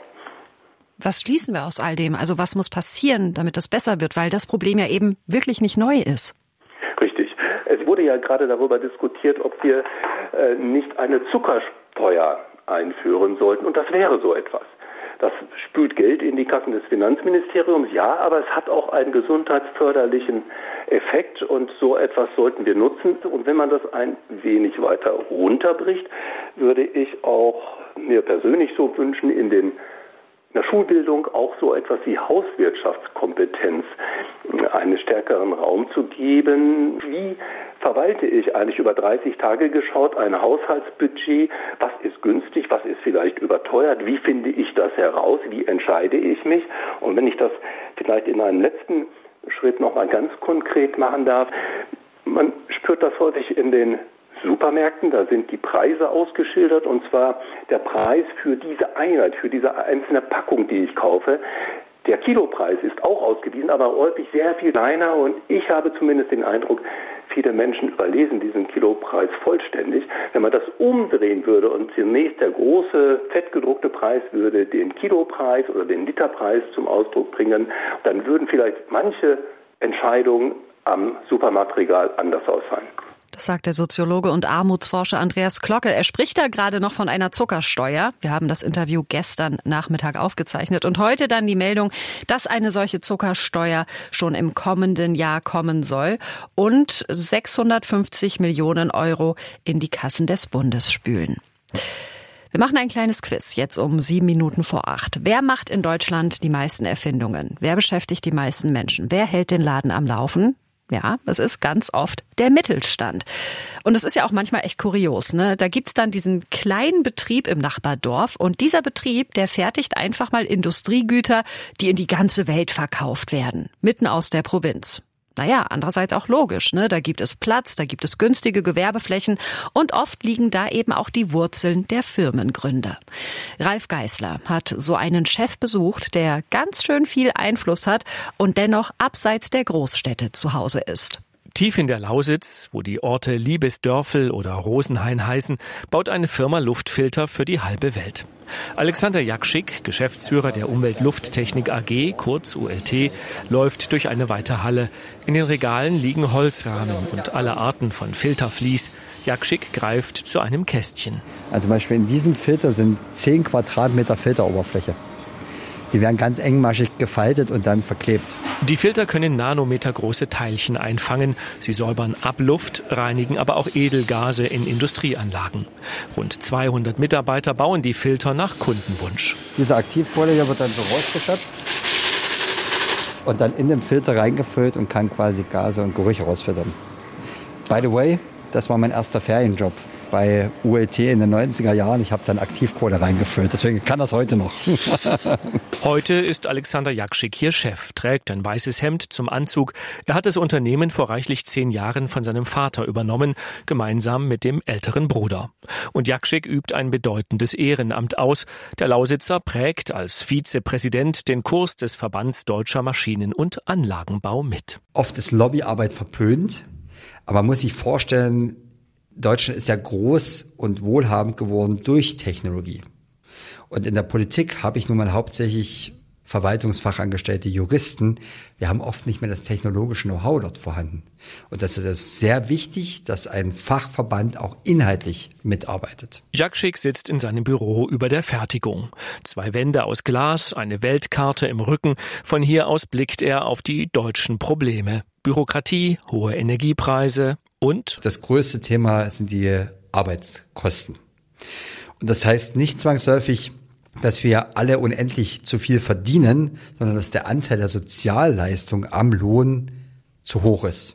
Was schließen wir aus all dem? Also was muss passieren, damit das besser wird? Weil das Problem ja eben wirklich nicht neu ist. Richtig. Es wurde ja gerade darüber diskutiert, ob wir äh, nicht eine Zuckersteuer einführen sollten. Und das wäre so etwas. Das spült Geld in die Kassen des Finanzministeriums, ja, aber es hat auch einen gesundheitsförderlichen Effekt, und so etwas sollten wir nutzen. Und wenn man das ein wenig weiter runterbricht, würde ich auch mir persönlich so wünschen, in den in der Schulbildung auch so etwas wie Hauswirtschaftskompetenz einen stärkeren Raum zu geben. Wie verwalte ich eigentlich über dreißig Tage geschaut ein Haushaltsbudget? Was ist günstig? Was ist vielleicht überteuert? Wie finde ich das heraus? Wie entscheide ich mich? Und wenn ich das vielleicht in einem letzten Schritt nochmal ganz konkret machen darf, man spürt das häufig in den Supermärkten, da sind die Preise ausgeschildert, und zwar der Preis für diese Einheit, für diese einzelne Packung, die ich kaufe. Der Kilopreis ist auch ausgewiesen, aber häufig sehr viel kleiner, und ich habe zumindest den Eindruck, viele Menschen überlesen diesen Kilopreis vollständig. Wenn man das umdrehen würde und zunächst der große, fettgedruckte Preis würde den Kilopreis oder den Literpreis zum Ausdruck bringen, dann würden vielleicht manche Entscheidungen am Supermarktregal anders ausfallen. Das sagt der Soziologe und Armutsforscher Andreas Klocke. Er spricht da gerade noch von einer Zuckersteuer. Wir haben das Interview gestern Nachmittag aufgezeichnet und heute dann die Meldung, dass eine solche Zuckersteuer schon im kommenden Jahr kommen soll und sechshundertfünfzig Millionen Euro in die Kassen des Bundes spülen. Wir machen ein kleines Quiz, jetzt um sieben Minuten vor acht. Wer macht in Deutschland die meisten Erfindungen? Wer beschäftigt die meisten Menschen? Wer hält den Laden am Laufen? Ja, es ist ganz oft der Mittelstand. Und es ist ja auch manchmal echt kurios, ne? Da gibt's dann diesen kleinen Betrieb im Nachbardorf, und dieser Betrieb, der fertigt einfach mal Industriegüter, die in die ganze Welt verkauft werden, mitten aus der Provinz. Naja, andererseits auch logisch, ne? Da gibt es Platz, da gibt es günstige Gewerbeflächen, und oft liegen da eben auch die Wurzeln der Firmengründer. Ralf Geißler hat so einen Chef besucht, der ganz schön viel Einfluss hat und dennoch abseits der Großstädte zu Hause ist. Tief in der Lausitz, wo die Orte Liebesdörfel oder Rosenhain heißen, baut eine Firma Luftfilter für die halbe Welt. Alexander Jakschik, Geschäftsführer der Umweltlufttechnik A G, kurz U L T, läuft durch eine weite Halle. In den Regalen liegen Holzrahmen und alle Arten von Filtervlies. Jakschik greift zu einem Kästchen. Also zum Beispiel in diesem Filter sind zehn Quadratmeter Filteroberfläche. Die werden ganz engmaschig gefaltet und dann verklebt. Die Filter können nanometergroße Teilchen einfangen. Sie säubern Abluft, reinigen aber auch Edelgase in Industrieanlagen. Rund zweihundert Mitarbeiter bauen die Filter nach Kundenwunsch. Diese Aktivkohle hier wird dann so rausgeschöpft und dann in den Filter reingefüllt und kann quasi Gase und Gerüche rausfiltern. By the way, das war mein erster Ferienjob bei U L T in den neunziger Jahren. Ich habe dann Aktivkohle reingefüllt, deswegen kann das heute noch. Heute ist Alexander Jakschik hier Chef, trägt ein weißes Hemd zum Anzug. Er hat das Unternehmen vor reichlich zehn Jahren von seinem Vater übernommen, gemeinsam mit dem älteren Bruder. Und Jakschik übt ein bedeutendes Ehrenamt aus. Der Lausitzer prägt als Vizepräsident den Kurs des Verbands Deutscher Maschinen- und Anlagenbau mit. Oft ist Lobbyarbeit verpönt, aber man muss sich vorstellen, Deutschland ist ja groß und wohlhabend geworden durch Technologie. Und in der Politik habe ich nun mal hauptsächlich Verwaltungsfachangestellte, Juristen. Wir haben oft nicht mehr das technologische Know-how dort vorhanden. Und das ist sehr wichtig, dass ein Fachverband auch inhaltlich mitarbeitet. Jakschik sitzt in seinem Büro über der Fertigung. Zwei Wände aus Glas, eine Weltkarte im Rücken. Von hier aus blickt er auf die deutschen Probleme. Bürokratie, hohe Energiepreise und... Das größte Thema sind die Arbeitskosten. Und das heißt nicht zwangsläufig, dass wir alle unendlich zu viel verdienen, sondern dass der Anteil der Sozialleistung am Lohn zu hoch ist.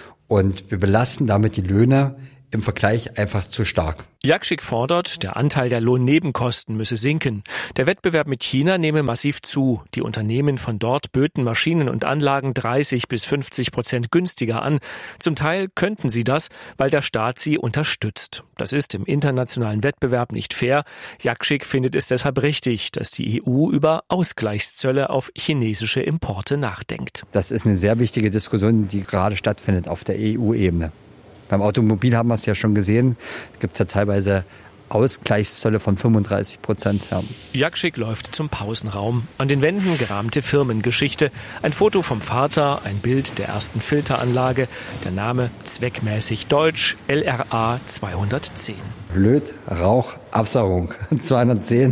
Und wir belasten damit die Löhne im Vergleich einfach zu stark. Jakschik fordert, der Anteil der Lohnnebenkosten müsse sinken. Der Wettbewerb mit China nehme massiv zu. Die Unternehmen von dort böten Maschinen und Anlagen dreißig bis fünfzig Prozent günstiger an. Zum Teil könnten sie das, weil der Staat sie unterstützt. Das ist im internationalen Wettbewerb nicht fair. Jakschik findet es deshalb richtig, dass die E U über Ausgleichszölle auf chinesische Importe nachdenkt. Das ist eine sehr wichtige Diskussion, die gerade stattfindet auf der E U-Ebene. Beim Automobil haben wir es ja schon gesehen. Es gibt ja teilweise Ausgleichszölle von fünfunddreißig Prozent. Ja. Jakschik läuft zum Pausenraum. An den Wänden gerahmte Firmengeschichte. Ein Foto vom Vater, ein Bild der ersten Filteranlage. Der Name zweckmäßig deutsch, L R A zweihundertzehn. Löt, Rauch, Absaugung. zweihundertzehn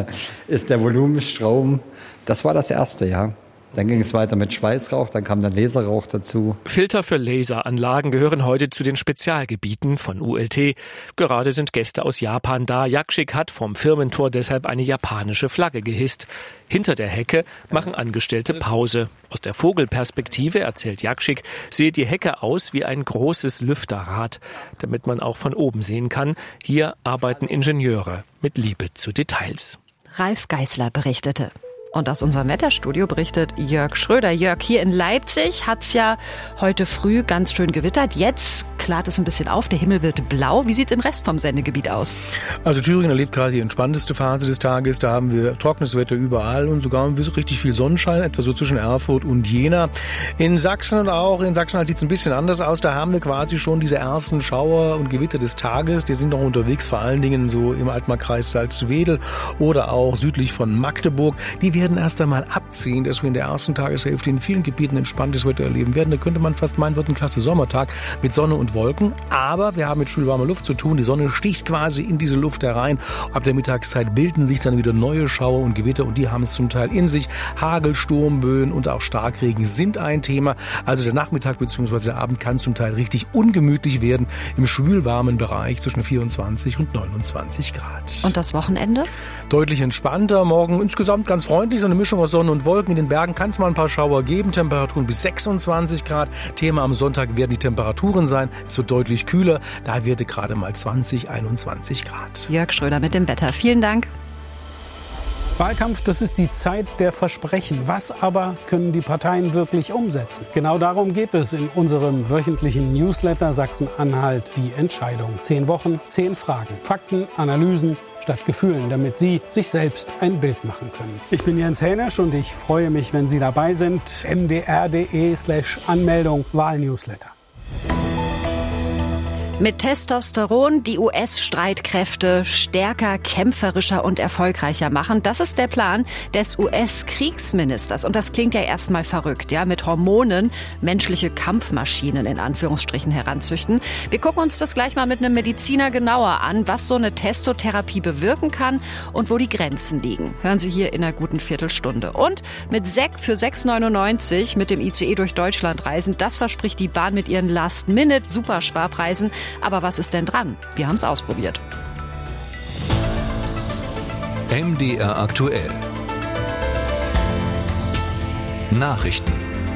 ist der Volumenstrom. Das war das erste, ja. Dann ging es weiter mit Schweißrauch, dann kam dann Laserrauch dazu. Filter für Laseranlagen gehören heute zu den Spezialgebieten von U L T. Gerade sind Gäste aus Japan da. Jakschik hat vom Firmentor deshalb eine japanische Flagge gehisst. Hinter der Hecke machen Angestellte Pause. Aus der Vogelperspektive, erzählt Jakschik, sehe die Hecke aus wie ein großes Lüfterrad, damit man auch von oben sehen kann. Hier arbeiten Ingenieure mit Liebe zu Details. Ralf Geißler berichtete. Und aus unserem Wetterstudio berichtet Jörg Schröder. Jörg, hier in Leipzig hat's ja heute früh ganz schön gewittert. Jetzt klart es ein bisschen auf, der Himmel wird blau. Wie sieht's im Rest vom Sendegebiet aus? Also Thüringen erlebt gerade die entspannteste Phase des Tages. Da haben wir trockenes Wetter überall und sogar richtig viel Sonnenschein, etwa so zwischen Erfurt und Jena. In Sachsen und auch in Sachsen sieht's ein bisschen anders aus. Da haben wir quasi schon diese ersten Schauer und Gewitter des Tages. Die sind noch unterwegs, vor allen Dingen so im Altmarkkreis Salzwedel oder auch südlich von Magdeburg. Die werden erst einmal abziehen, dass wir in der ersten Tageshälfte in vielen Gebieten entspanntes Wetter erleben werden. Da könnte man fast meinen, wird ein klasse Sommertag mit Sonne und Wolken. Aber wir haben mit schwülwarmer Luft zu tun. Die Sonne sticht quasi in diese Luft herein. Ab der Mittagszeit bilden sich dann wieder neue Schauer und Gewitter und die haben es zum Teil in sich. Hagel, Sturmböen und auch Starkregen sind ein Thema. Also der Nachmittag bzw. der Abend kann zum Teil richtig ungemütlich werden im schwülwarmen Bereich zwischen vierundzwanzig und neunundzwanzig Grad. Und das Wochenende? Deutlich entspannter. Morgen insgesamt ganz freundlich. So eine Mischung aus Sonne und Wolken. In den Bergen kann es mal ein paar Schauer geben. Temperaturen bis sechsundzwanzig Grad. Thema am Sonntag werden die Temperaturen sein. Es wird deutlich kühler. Da wird es gerade mal zwanzig, einundzwanzig Grad. Jörg Schröder mit dem Wetter. Vielen Dank. Wahlkampf, das ist die Zeit der Versprechen. Was aber können die Parteien wirklich umsetzen? Genau darum geht es in unserem wöchentlichen Newsletter Sachsen-Anhalt. Die Entscheidung. Zehn Wochen, zehn Fragen. Fakten, Analysen statt Gefühlen, damit Sie sich selbst ein Bild machen können. Ich bin Jens Hänisch und ich freue mich, wenn Sie dabei sind. m d r punkt d e slash Anmeldung Wahlnewsletter. Mit Testosteron die U S-Streitkräfte stärker, kämpferischer und erfolgreicher machen. Das ist der Plan des U S-Kriegsministers. Und das klingt ja erstmal verrückt, ja, mit Hormonen menschliche Kampfmaschinen in Anführungsstrichen heranzüchten. Wir gucken uns das gleich mal mit einem Mediziner genauer an, was so eine Testotherapie bewirken kann und wo die Grenzen liegen. Hören Sie hier in einer guten Viertelstunde. Und mit Sekt für sechs neunundneunzig mit dem I C E durch Deutschland reisen, das verspricht die Bahn mit ihren Last-Minute-Supersparpreisen. Aber was ist denn dran? Wir haben es ausprobiert. M D R aktuell. Nachrichten.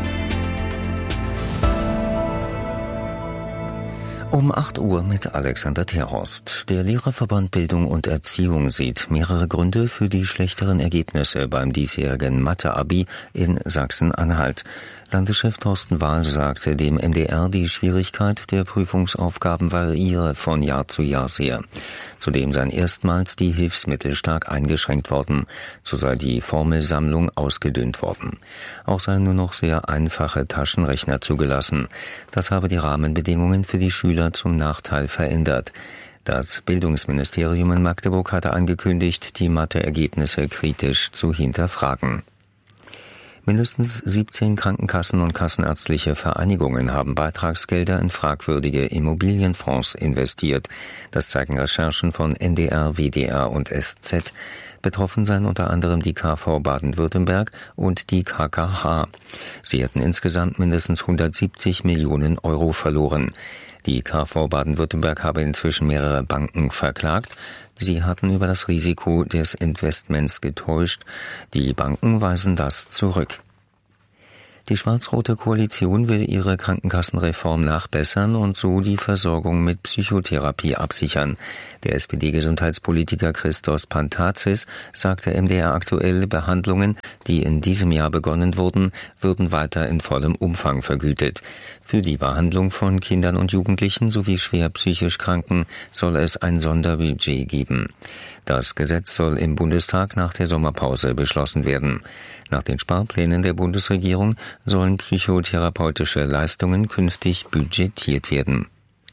Um acht Uhr mit Alexander Terhorst. Der Lehrerverband Bildung und Erziehung sieht mehrere Gründe für die schlechteren Ergebnisse beim diesjährigen Mathe-Abi in Sachsen-Anhalt. Landeschef Thorsten Wahl sagte dem M D R, die Schwierigkeit der Prüfungsaufgaben variiere von Jahr zu Jahr sehr. Zudem seien erstmals die Hilfsmittel stark eingeschränkt worden. So sei die Formelsammlung ausgedünnt worden. Auch seien nur noch sehr einfache Taschenrechner zugelassen. Das habe die Rahmenbedingungen für die Schüler Schüler zum Nachteil verändert. Das Bildungsministerium in Magdeburg hatte angekündigt, die Matheergebnisse kritisch zu hinterfragen. Mindestens siebzehn Krankenkassen und kassenärztliche Vereinigungen haben Beitragsgelder in fragwürdige Immobilienfonds investiert. Das zeigen Recherchen von N D R, W D R und S Z. Betroffen seien unter anderem die K V Baden-Württemberg und die K K H. Sie hätten insgesamt mindestens hundertsiebzig Millionen Euro verloren. Die K V Baden-Württemberg habe inzwischen mehrere Banken verklagt. Sie hatten über das Risiko des Investments getäuscht. Die Banken weisen das zurück. Die schwarz-rote Koalition will ihre Krankenkassenreform nachbessern und so die Versorgung mit Psychotherapie absichern. Der S P D-Gesundheitspolitiker Christos Pantazis sagte M D R aktuell, Behandlungen, die in diesem Jahr begonnen wurden, würden weiter in vollem Umfang vergütet. Für die Behandlung von Kindern und Jugendlichen sowie schwer psychisch Kranken soll es ein Sonderbudget geben. Das Gesetz soll im Bundestag nach der Sommerpause beschlossen werden. Nach den Sparplänen der Bundesregierung sollen psychotherapeutische Leistungen künftig budgetiert werden.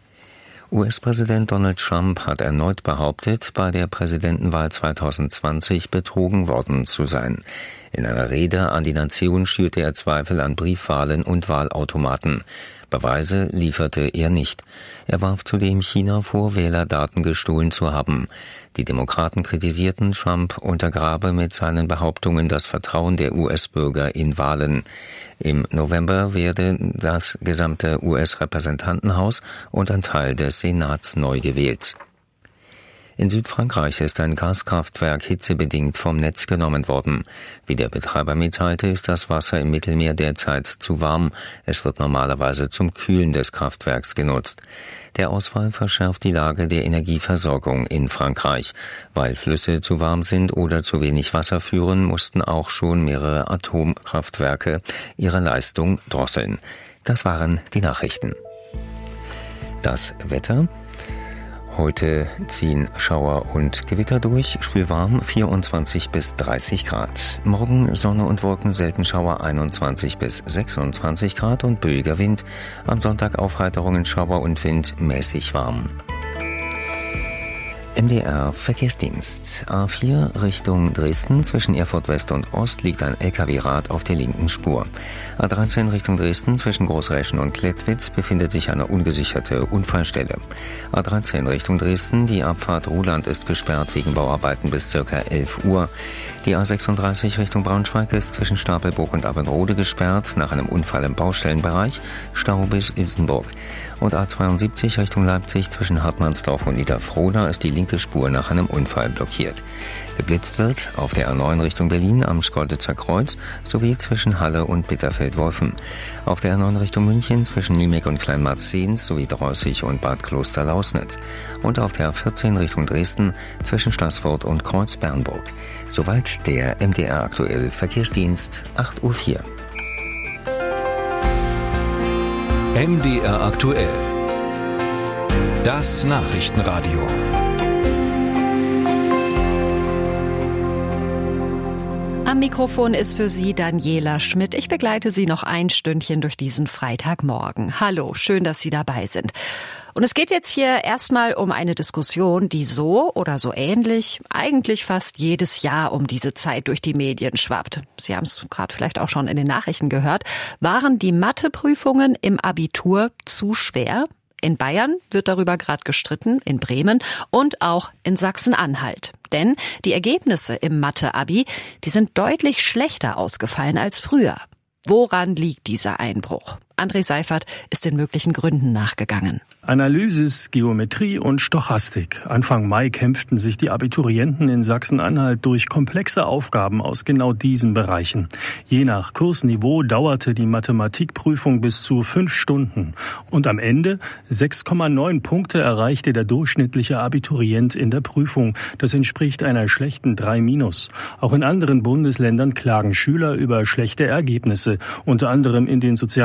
U S-Präsident Donald Trump hat erneut behauptet, bei der Präsidentenwahl zweitausendzwanzig betrogen worden zu sein. In einer Rede an die Nation schürte er Zweifel an Briefwahlen und Wahlautomaten. Beweise lieferte er nicht. Er warf zudem China vor, Wählerdaten gestohlen zu haben. Die Demokraten kritisierten, Trump untergrabe mit seinen Behauptungen das Vertrauen der U S-Bürger in Wahlen. Im November werde das gesamte U S-Repräsentantenhaus und ein Teil des Senats neu gewählt. In Südfrankreich ist ein Gaskraftwerk hitzebedingt vom Netz genommen worden. Wie der Betreiber mitteilte, ist das Wasser im Mittelmeer derzeit zu warm. Es wird normalerweise zum Kühlen des Kraftwerks genutzt. Der Ausfall verschärft die Lage der Energieversorgung in Frankreich. Weil Flüsse zu warm sind oder zu wenig Wasser führen, mussten auch schon mehrere Atomkraftwerke ihre Leistung drosseln. Das waren die Nachrichten. Das Wetter. Heute ziehen Schauer und Gewitter durch, schwülwarm vierundzwanzig bis dreißig Grad. Morgen Sonne und Wolken, selten Schauer einundzwanzig bis sechsundzwanzig Grad und böiger Wind. Am Sonntag Aufheiterungen, Schauer und Wind, mäßig warm. M D R Verkehrsdienst. A vier Richtung Dresden. Zwischen Erfurt West und Ost liegt ein L K W-Rad auf der linken Spur. A dreizehn Richtung Dresden. Zwischen Großräschen und Klettwitz befindet sich eine ungesicherte Unfallstelle. A dreizehn Richtung Dresden. Die Abfahrt Ruhland ist gesperrt wegen Bauarbeiten bis ca. elf Uhr. Die A sechsunddreißig Richtung Braunschweig ist zwischen Stapelburg und Abendrode gesperrt nach einem Unfall im Baustellenbereich. Stau bis Ilsenburg. Und A zweiundsiebzig Richtung Leipzig zwischen Hartmannsdorf und Niederfrohna ist die linke Spur nach einem Unfall blockiert. Geblitzt wird auf der A neun Richtung Berlin am Schkeuditzer Kreuz sowie zwischen Halle und Bitterfeld-Wolfen. Auf der A neun Richtung München zwischen Niemek und Kleinmarzens sowie Dreußig und Bad Kloster-Lausnitz. Und auf der A vierzehn Richtung Dresden zwischen Staßfurt und Kreuz-Bernburg. Soweit der M D R aktuell Verkehrsdienst, acht Uhr vier. M D R aktuell. Das Nachrichtenradio. Am Mikrofon ist für Sie Daniela Schmidt. Ich begleite Sie noch ein Stündchen durch diesen Freitagmorgen. Hallo, schön, dass Sie dabei sind. Und es geht jetzt hier erstmal um eine Diskussion, die so oder so ähnlich eigentlich fast jedes Jahr um diese Zeit durch die Medien schwappt. Sie haben es gerade vielleicht auch schon in den Nachrichten gehört. Waren die Matheprüfungen im Abitur zu schwer? In Bayern wird darüber gerade gestritten, in Bremen und auch in Sachsen-Anhalt. Denn die Ergebnisse im Mathe-Abi, die sind deutlich schlechter ausgefallen als früher. Woran liegt dieser Einbruch? André Seifert ist den möglichen Gründen nachgegangen. Analysis, Geometrie und Stochastik. Anfang Mai kämpften sich die Abiturienten in Sachsen-Anhalt durch komplexe Aufgaben aus genau diesen Bereichen. Je nach Kursniveau dauerte die Mathematikprüfung bis zu fünf Stunden. Und am Ende sechs Komma neun Punkte erreichte der durchschnittliche Abiturient in der Prüfung. Das entspricht einer schlechten drei minus. Auch in anderen Bundesländern klagen Schüler über schlechte Ergebnisse, unter anderem in den sozialen Medien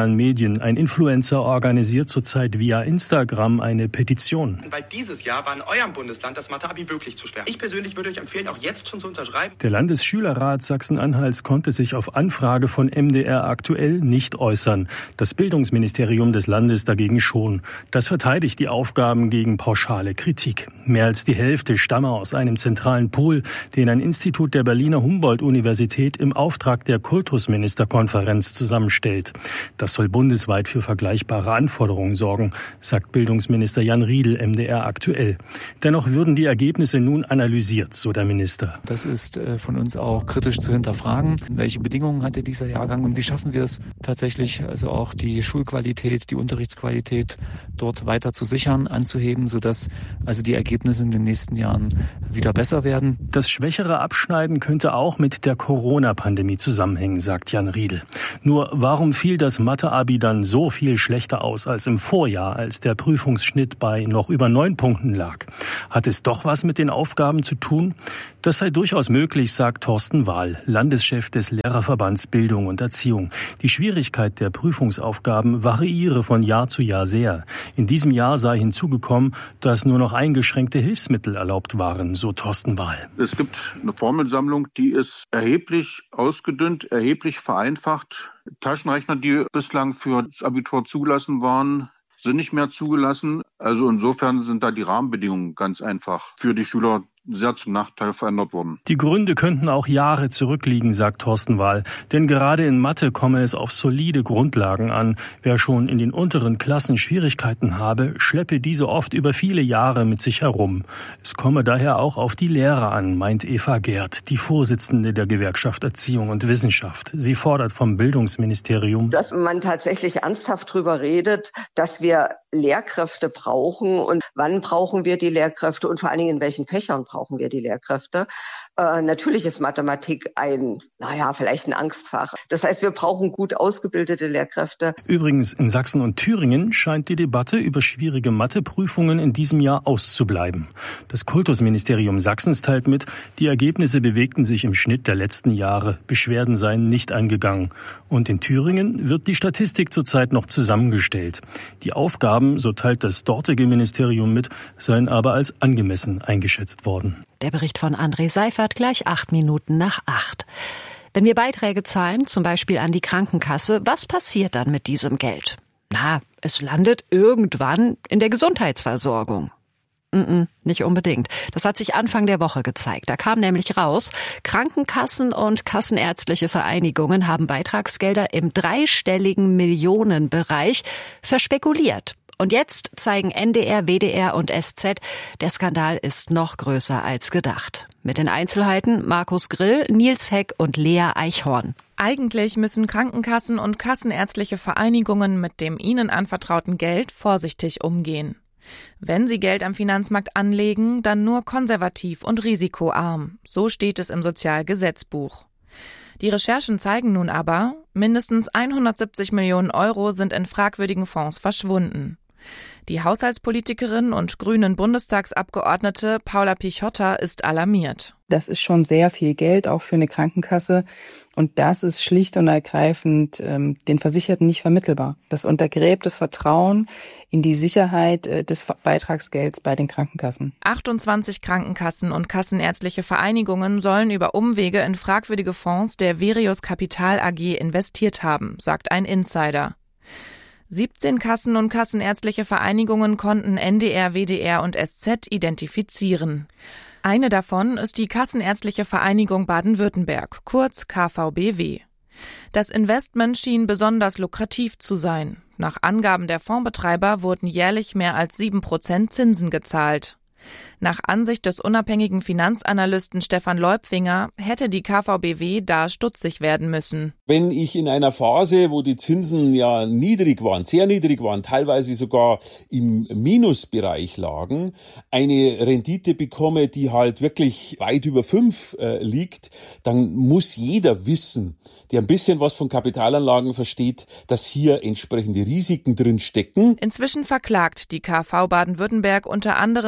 Medien. Ein Influencer organisiert zurzeit via Instagram eine Petition. Weil dieses Jahr war in eurem Bundesland das Mathe-Abi wirklich zu schwer. Ich persönlich würde euch empfehlen, auch jetzt schon zu unterschreiben. Der Landesschülerrat Sachsen-Anhalts konnte sich auf Anfrage von M D R aktuell nicht äußern. Das Bildungsministerium des Landes dagegen schon. Das verteidigt die Aufgaben gegen pauschale Kritik. Mehr als die Hälfte stamme aus einem zentralen Pool, den ein Institut der Berliner Humboldt-Universität im Auftrag der Kultusministerkonferenz zusammenstellt. Das soll bundesweit für vergleichbare Anforderungen sorgen, sagt Bildungsminister Jan Riedel M D R aktuell. Dennoch würden die Ergebnisse nun analysiert, so der Minister. Das ist von uns auch kritisch zu hinterfragen. Welche Bedingungen hatte dieser Jahrgang und wie schaffen wir es tatsächlich, also auch die Schulqualität, die Unterrichtsqualität dort weiter zu sichern, anzuheben, sodass also die Ergebnisse in den nächsten Jahren wieder besser werden. Das schwächere Abschneiden könnte auch mit der Corona-Pandemie zusammenhängen, sagt Jan Riedel. Nur warum fiel das Mathe-Abi dann so viel schlechter aus als im Vorjahr, als der Prüfungsschnitt bei noch über neun Punkten lag? Hat es doch was mit den Aufgaben zu tun? Das sei durchaus möglich, sagt Thorsten Wahl, Landeschef des Lehrerverbands Bildung und Erziehung. Die Schwierigkeit der Prüfungsaufgaben variiere von Jahr zu Jahr sehr. In diesem Jahr sei hinzugekommen, dass nur noch eingeschränkte Hilfsmittel erlaubt waren, so Thorsten Wahl. Es gibt eine Formelsammlung, die ist erheblich ausgedünnt, erheblich vereinfacht. Taschenrechner, die bislang für das Abitur zugelassen waren, sind nicht mehr zugelassen. Also insofern sind da die Rahmenbedingungen ganz einfach für die Schüler sehr zum Nachteil verändert worden. Die Gründe könnten auch Jahre zurückliegen, sagt Thorsten Wahl. Denn gerade in Mathe komme es auf solide Grundlagen an. Wer schon in den unteren Klassen Schwierigkeiten habe, schleppe diese oft über viele Jahre mit sich herum. Es komme daher auch auf die Lehrer an, meint Eva Gerd, die Vorsitzende der Gewerkschaft Erziehung und Wissenschaft. Sie fordert vom Bildungsministerium, dass man tatsächlich ernsthaft drüber redet, dass wir Lehrkräfte brauchen und wann brauchen wir die Lehrkräfte und vor allen Dingen in welchen Fächern brauchen wir die Lehrkräfte. Äh, natürlich ist Mathematik ein, naja, vielleicht ein Angstfach. Das heißt, wir brauchen gut ausgebildete Lehrkräfte. Übrigens, in Sachsen und Thüringen scheint die Debatte über schwierige Matheprüfungen in diesem Jahr auszubleiben. Das Kultusministerium Sachsens teilt mit, die Ergebnisse bewegten sich im Schnitt der letzten Jahre. Beschwerden seien nicht eingegangen. Und in Thüringen wird die Statistik zurzeit noch zusammengestellt. Die Aufgaben, so teilt das dortige Ministerium mit, seien aber als angemessen eingeschätzt worden. Der Bericht von André Seifert gleich acht Minuten nach acht. Wenn wir Beiträge zahlen, zum Beispiel an die Krankenkasse, was passiert dann mit diesem Geld? Na, es landet irgendwann in der Gesundheitsversorgung. Mm-mm, nicht unbedingt. Das hat sich Anfang der Woche gezeigt. Da kam nämlich raus, Krankenkassen und kassenärztliche Vereinigungen haben Beitragsgelder im dreistelligen Millionenbereich verspekuliert. Und jetzt zeigen N D R, W D R und S Z, der Skandal ist noch größer als gedacht. Mit den Einzelheiten Markus Grill, Nils Heck und Lea Eichhorn. Eigentlich müssen Krankenkassen und kassenärztliche Vereinigungen mit dem ihnen anvertrauten Geld vorsichtig umgehen. Wenn sie Geld am Finanzmarkt anlegen, dann nur konservativ und risikoarm. So steht es im Sozialgesetzbuch. Die Recherchen zeigen nun aber, mindestens hundertsiebzig Millionen Euro sind in fragwürdigen Fonds verschwunden. Die Haushaltspolitikerin und grünen Bundestagsabgeordnete Paula Pichotta ist alarmiert. Das ist schon sehr viel Geld, auch für eine Krankenkasse. Und das ist schlicht und ergreifend ähm, den Versicherten nicht vermittelbar. Das untergräbt das Vertrauen in die Sicherheit äh, des Beitragsgelds bei den Krankenkassen. achtundzwanzig Krankenkassen und kassenärztliche Vereinigungen sollen über Umwege in fragwürdige Fonds der Verius Kapital A G investiert haben, sagt ein Insider. siebzehn Kassen und kassenärztliche Vereinigungen konnten N D R, W D R und S Z identifizieren. Eine davon ist die Kassenärztliche Vereinigung Baden-Württemberg, kurz K V B W. Das Investment schien besonders lukrativ zu sein. Nach Angaben der Fondsbetreiber wurden jährlich mehr als sieben Prozent Zinsen gezahlt. Nach Ansicht des unabhängigen Finanzanalysten Stefan Leupfinger hätte die K V B W da stutzig werden müssen. Wenn ich in einer Phase, wo die Zinsen ja niedrig waren, sehr niedrig waren, teilweise sogar im Minusbereich lagen, eine Rendite bekomme, die halt wirklich weit über fünf äh, liegt, dann muss jeder wissen, der ein bisschen was von Kapitalanlagen versteht, dass hier entsprechende Risiken drin stecken. Inzwischen verklagt die K V Baden-Württemberg unter anderem die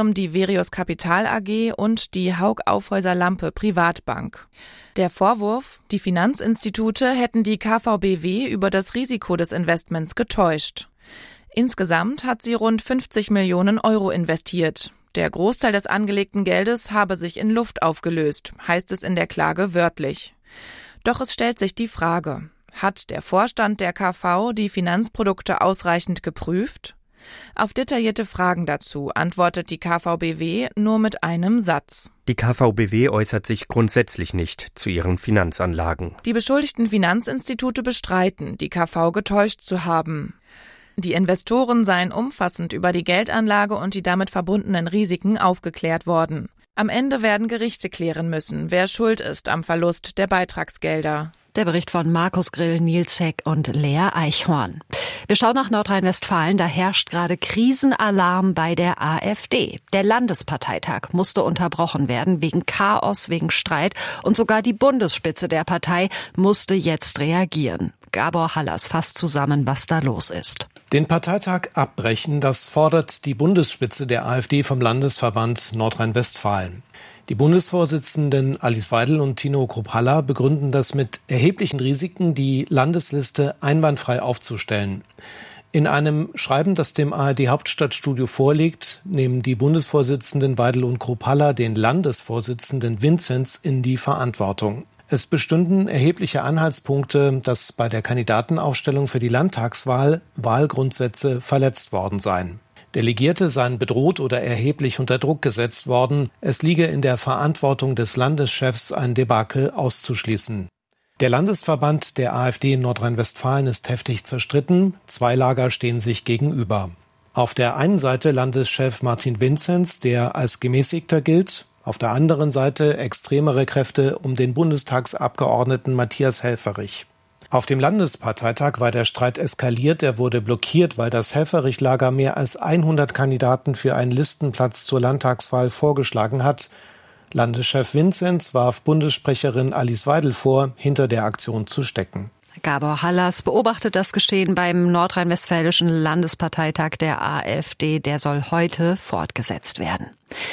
Verius Kapital A G und die Haug Aufhäuser Lampe Privatbank. Der Vorwurf, die Finanzinstitute hätten die K V B W über das Risiko des Investments getäuscht. Insgesamt hat sie rund fünfzig Millionen Euro investiert. Der Großteil des angelegten Geldes habe sich in Luft aufgelöst, heißt es in der Klage wörtlich. Doch es stellt sich die Frage: Hat der Vorstand der K V die Finanzprodukte ausreichend geprüft? Auf detaillierte Fragen dazu antwortet die K V B W nur mit einem Satz. Die K V B W äußert sich grundsätzlich nicht zu ihren Finanzanlagen. Die beschuldigten Finanzinstitute bestreiten, die K V getäuscht zu haben. Die Investoren seien umfassend über die Geldanlage und die damit verbundenen Risiken aufgeklärt worden. Am Ende werden Gerichte klären müssen, wer schuld ist am Verlust der Beitragsgelder. Der Bericht von Markus Grill, Nils Heck und Lea Eichhorn. Wir schauen nach Nordrhein-Westfalen. Da herrscht gerade Krisenalarm bei der AfD. Der Landesparteitag musste unterbrochen werden wegen Chaos, wegen Streit. Und sogar die Bundesspitze der Partei musste jetzt reagieren. Gabor Hallas fasst zusammen, was da los ist. Den Parteitag abbrechen, das fordert die Bundesspitze der AfD vom Landesverband Nordrhein-Westfalen. Die Bundesvorsitzenden Alice Weidel und Tino Krupp-Haller begründen das mit erheblichen Risiken, die Landesliste einwandfrei aufzustellen. In einem Schreiben, das dem A R D-Hauptstadtstudio vorliegt, nehmen die Bundesvorsitzenden Weidel und Krupp-Haller den Landesvorsitzenden Vinzenz in die Verantwortung. Es bestünden erhebliche Anhaltspunkte, dass bei der Kandidatenaufstellung für die Landtagswahl Wahlgrundsätze verletzt worden seien. Delegierte seien bedroht oder erheblich unter Druck gesetzt worden. Es liege in der Verantwortung des Landeschefs, ein Debakel auszuschließen. Der Landesverband der AfD in Nordrhein-Westfalen ist heftig zerstritten. Zwei Lager stehen sich gegenüber. Auf der einen Seite Landeschef Martin Vinzenz, der als Gemäßigter gilt. Auf der anderen Seite extremere Kräfte um den Bundestagsabgeordneten Matthias Helfferich. Auf dem Landesparteitag war der Streit eskaliert, er wurde blockiert, weil das Helfferich-Lager mehr als hundert Kandidaten für einen Listenplatz zur Landtagswahl vorgeschlagen hat. Landeschef Vinzenz warf Bundessprecherin Alice Weidel vor, hinter der Aktion zu stecken. Gabor Hallas beobachtet das Geschehen beim nordrhein-westfälischen Landesparteitag der AfD. Der soll heute fortgesetzt werden.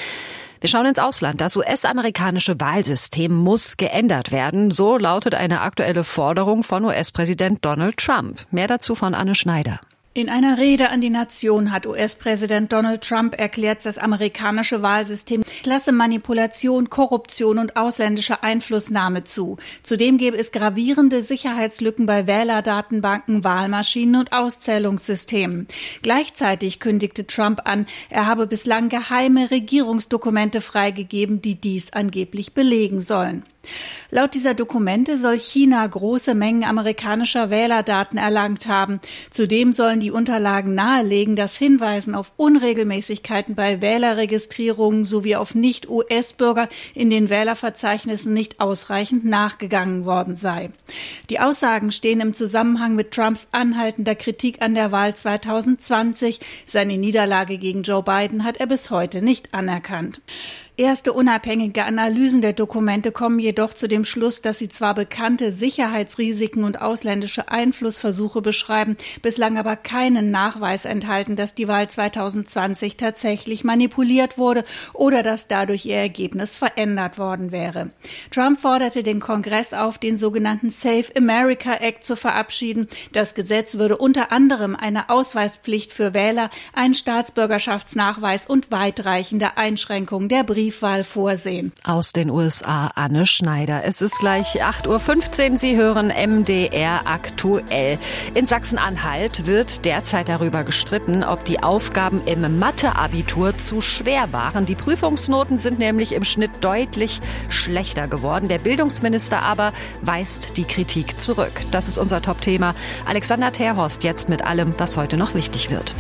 Wir schauen ins Ausland. Das U S-amerikanische Wahlsystem muss geändert werden. So lautet eine aktuelle Forderung von U S-Präsident Donald Trump. Mehr dazu von Anne Schneider. In einer Rede an die Nation hat U S-Präsident Donald Trump erklärt, das amerikanische Wahlsystem lasse Manipulation, Korruption und ausländische Einflussnahme zu. Zudem gäbe es gravierende Sicherheitslücken bei Wählerdatenbanken, Wahlmaschinen und Auszählungssystemen. Gleichzeitig kündigte Trump an, er habe bislang geheime Regierungsdokumente freigegeben, die dies angeblich belegen sollen. Laut dieser Dokumente soll China große Mengen amerikanischer Wählerdaten erlangt haben. Zudem sollen die Unterlagen nahelegen, dass Hinweisen auf Unregelmäßigkeiten bei Wählerregistrierungen sowie auf Nicht-U S-Bürger in den Wählerverzeichnissen nicht ausreichend nachgegangen worden sei. Die Aussagen stehen im Zusammenhang mit Trumps anhaltender Kritik an der Wahl zweitausendzwanzig. Seine Niederlage gegen Joe Biden hat er bis heute nicht anerkannt. Erste unabhängige Analysen der Dokumente kommen jedoch zu dem Schluss, dass sie zwar bekannte Sicherheitsrisiken und ausländische Einflussversuche beschreiben, bislang aber keinen Nachweis enthalten, dass die Wahl zweitausendzwanzig tatsächlich manipuliert wurde oder dass dadurch ihr Ergebnis verändert worden wäre. Trump forderte den Kongress auf, den sogenannten Save America Act zu verabschieden. Das Gesetz würde unter anderem eine Ausweispflicht für Wähler, einen Staatsbürgerschaftsnachweis und weitreichende Einschränkungen der Briefwahl vorsehen. Aus den U S A Anne Schneider. Es ist gleich acht Uhr fünfzehn. Sie hören M D R aktuell. In Sachsen-Anhalt wird derzeit darüber gestritten, ob die Aufgaben im Mathe-Abitur zu schwer waren. Die Prüfungsnoten sind nämlich im Schnitt deutlich schlechter geworden. Der Bildungsminister aber weist die Kritik zurück. Das ist unser Top-Thema. Alexander Terhorst jetzt mit allem, was heute noch wichtig wird.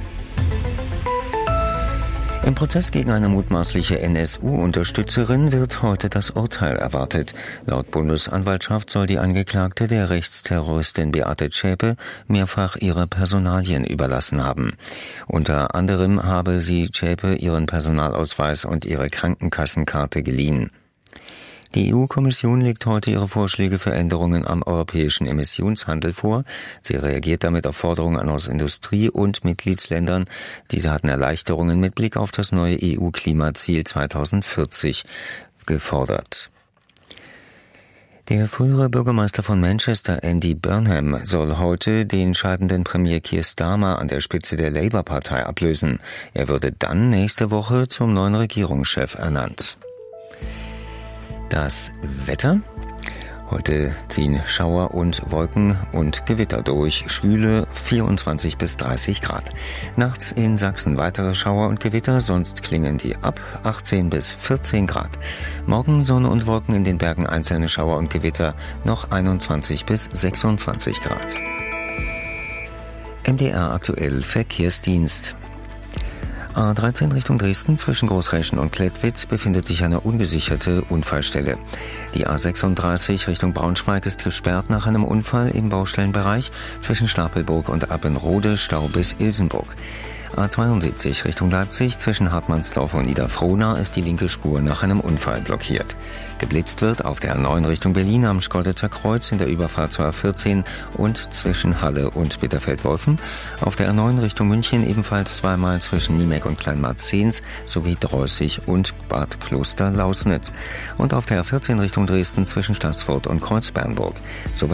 Im Prozess gegen eine mutmaßliche N S U-Unterstützerin wird heute das Urteil erwartet. Laut Bundesanwaltschaft soll die Angeklagte der Rechtsterroristin Beate Zschäpe mehrfach ihre Personalien überlassen haben. Unter anderem habe sie Zschäpe ihren Personalausweis und ihre Krankenkassenkarte geliehen. Die E U-Kommission legt heute ihre Vorschläge für Änderungen am europäischen Emissionshandel vor. Sie reagiert damit auf Forderungen aus Industrie und Mitgliedsländern. Diese hatten Erleichterungen mit Blick auf das neue E U-Klimaziel zweitausendvierzig gefordert. Der frühere Bürgermeister von Manchester, Andy Burnham, soll heute den scheidenden Premier Keir Starmer an der Spitze der Labour-Partei ablösen. Er würde dann nächste Woche zum neuen Regierungschef ernannt. Das Wetter. Heute ziehen Schauer und Wolken und Gewitter durch, schwüle vierundzwanzig bis dreißig Grad. Nachts in Sachsen weitere Schauer und Gewitter, sonst klingen die ab achtzehn bis vierzehn Grad. Morgen Sonne und Wolken, in den Bergen einzelne Schauer und Gewitter, noch einundzwanzig bis sechsundzwanzig Grad. M D R aktuell Verkehrsdienst. A dreizehn Richtung Dresden zwischen Großreschen und Klettwitz befindet sich eine ungesicherte Unfallstelle. Die A sechsunddreißig Richtung Braunschweig ist gesperrt nach einem Unfall im Baustellenbereich zwischen Stapelburg und Abbenrode, Stau bis Ilsenburg. A zweiundsiebzig Richtung Leipzig zwischen Hartmannsdorf und Niederfrohna ist die linke Spur nach einem Unfall blockiert. Geblitzt wird auf der A neun Richtung Berlin am Schkeuditzer Kreuz in der Überfahrt zur A vierzehn und zwischen Halle und Bitterfeld-Wolfen. Auf der A neun Richtung München ebenfalls zweimal zwischen Niemek und Kleinmarzens sowie Dreußig und Bad Kloster-Lausnitz. Und auf der A vierzehn Richtung Dresden zwischen Stassfurt und Kreuzbernburg.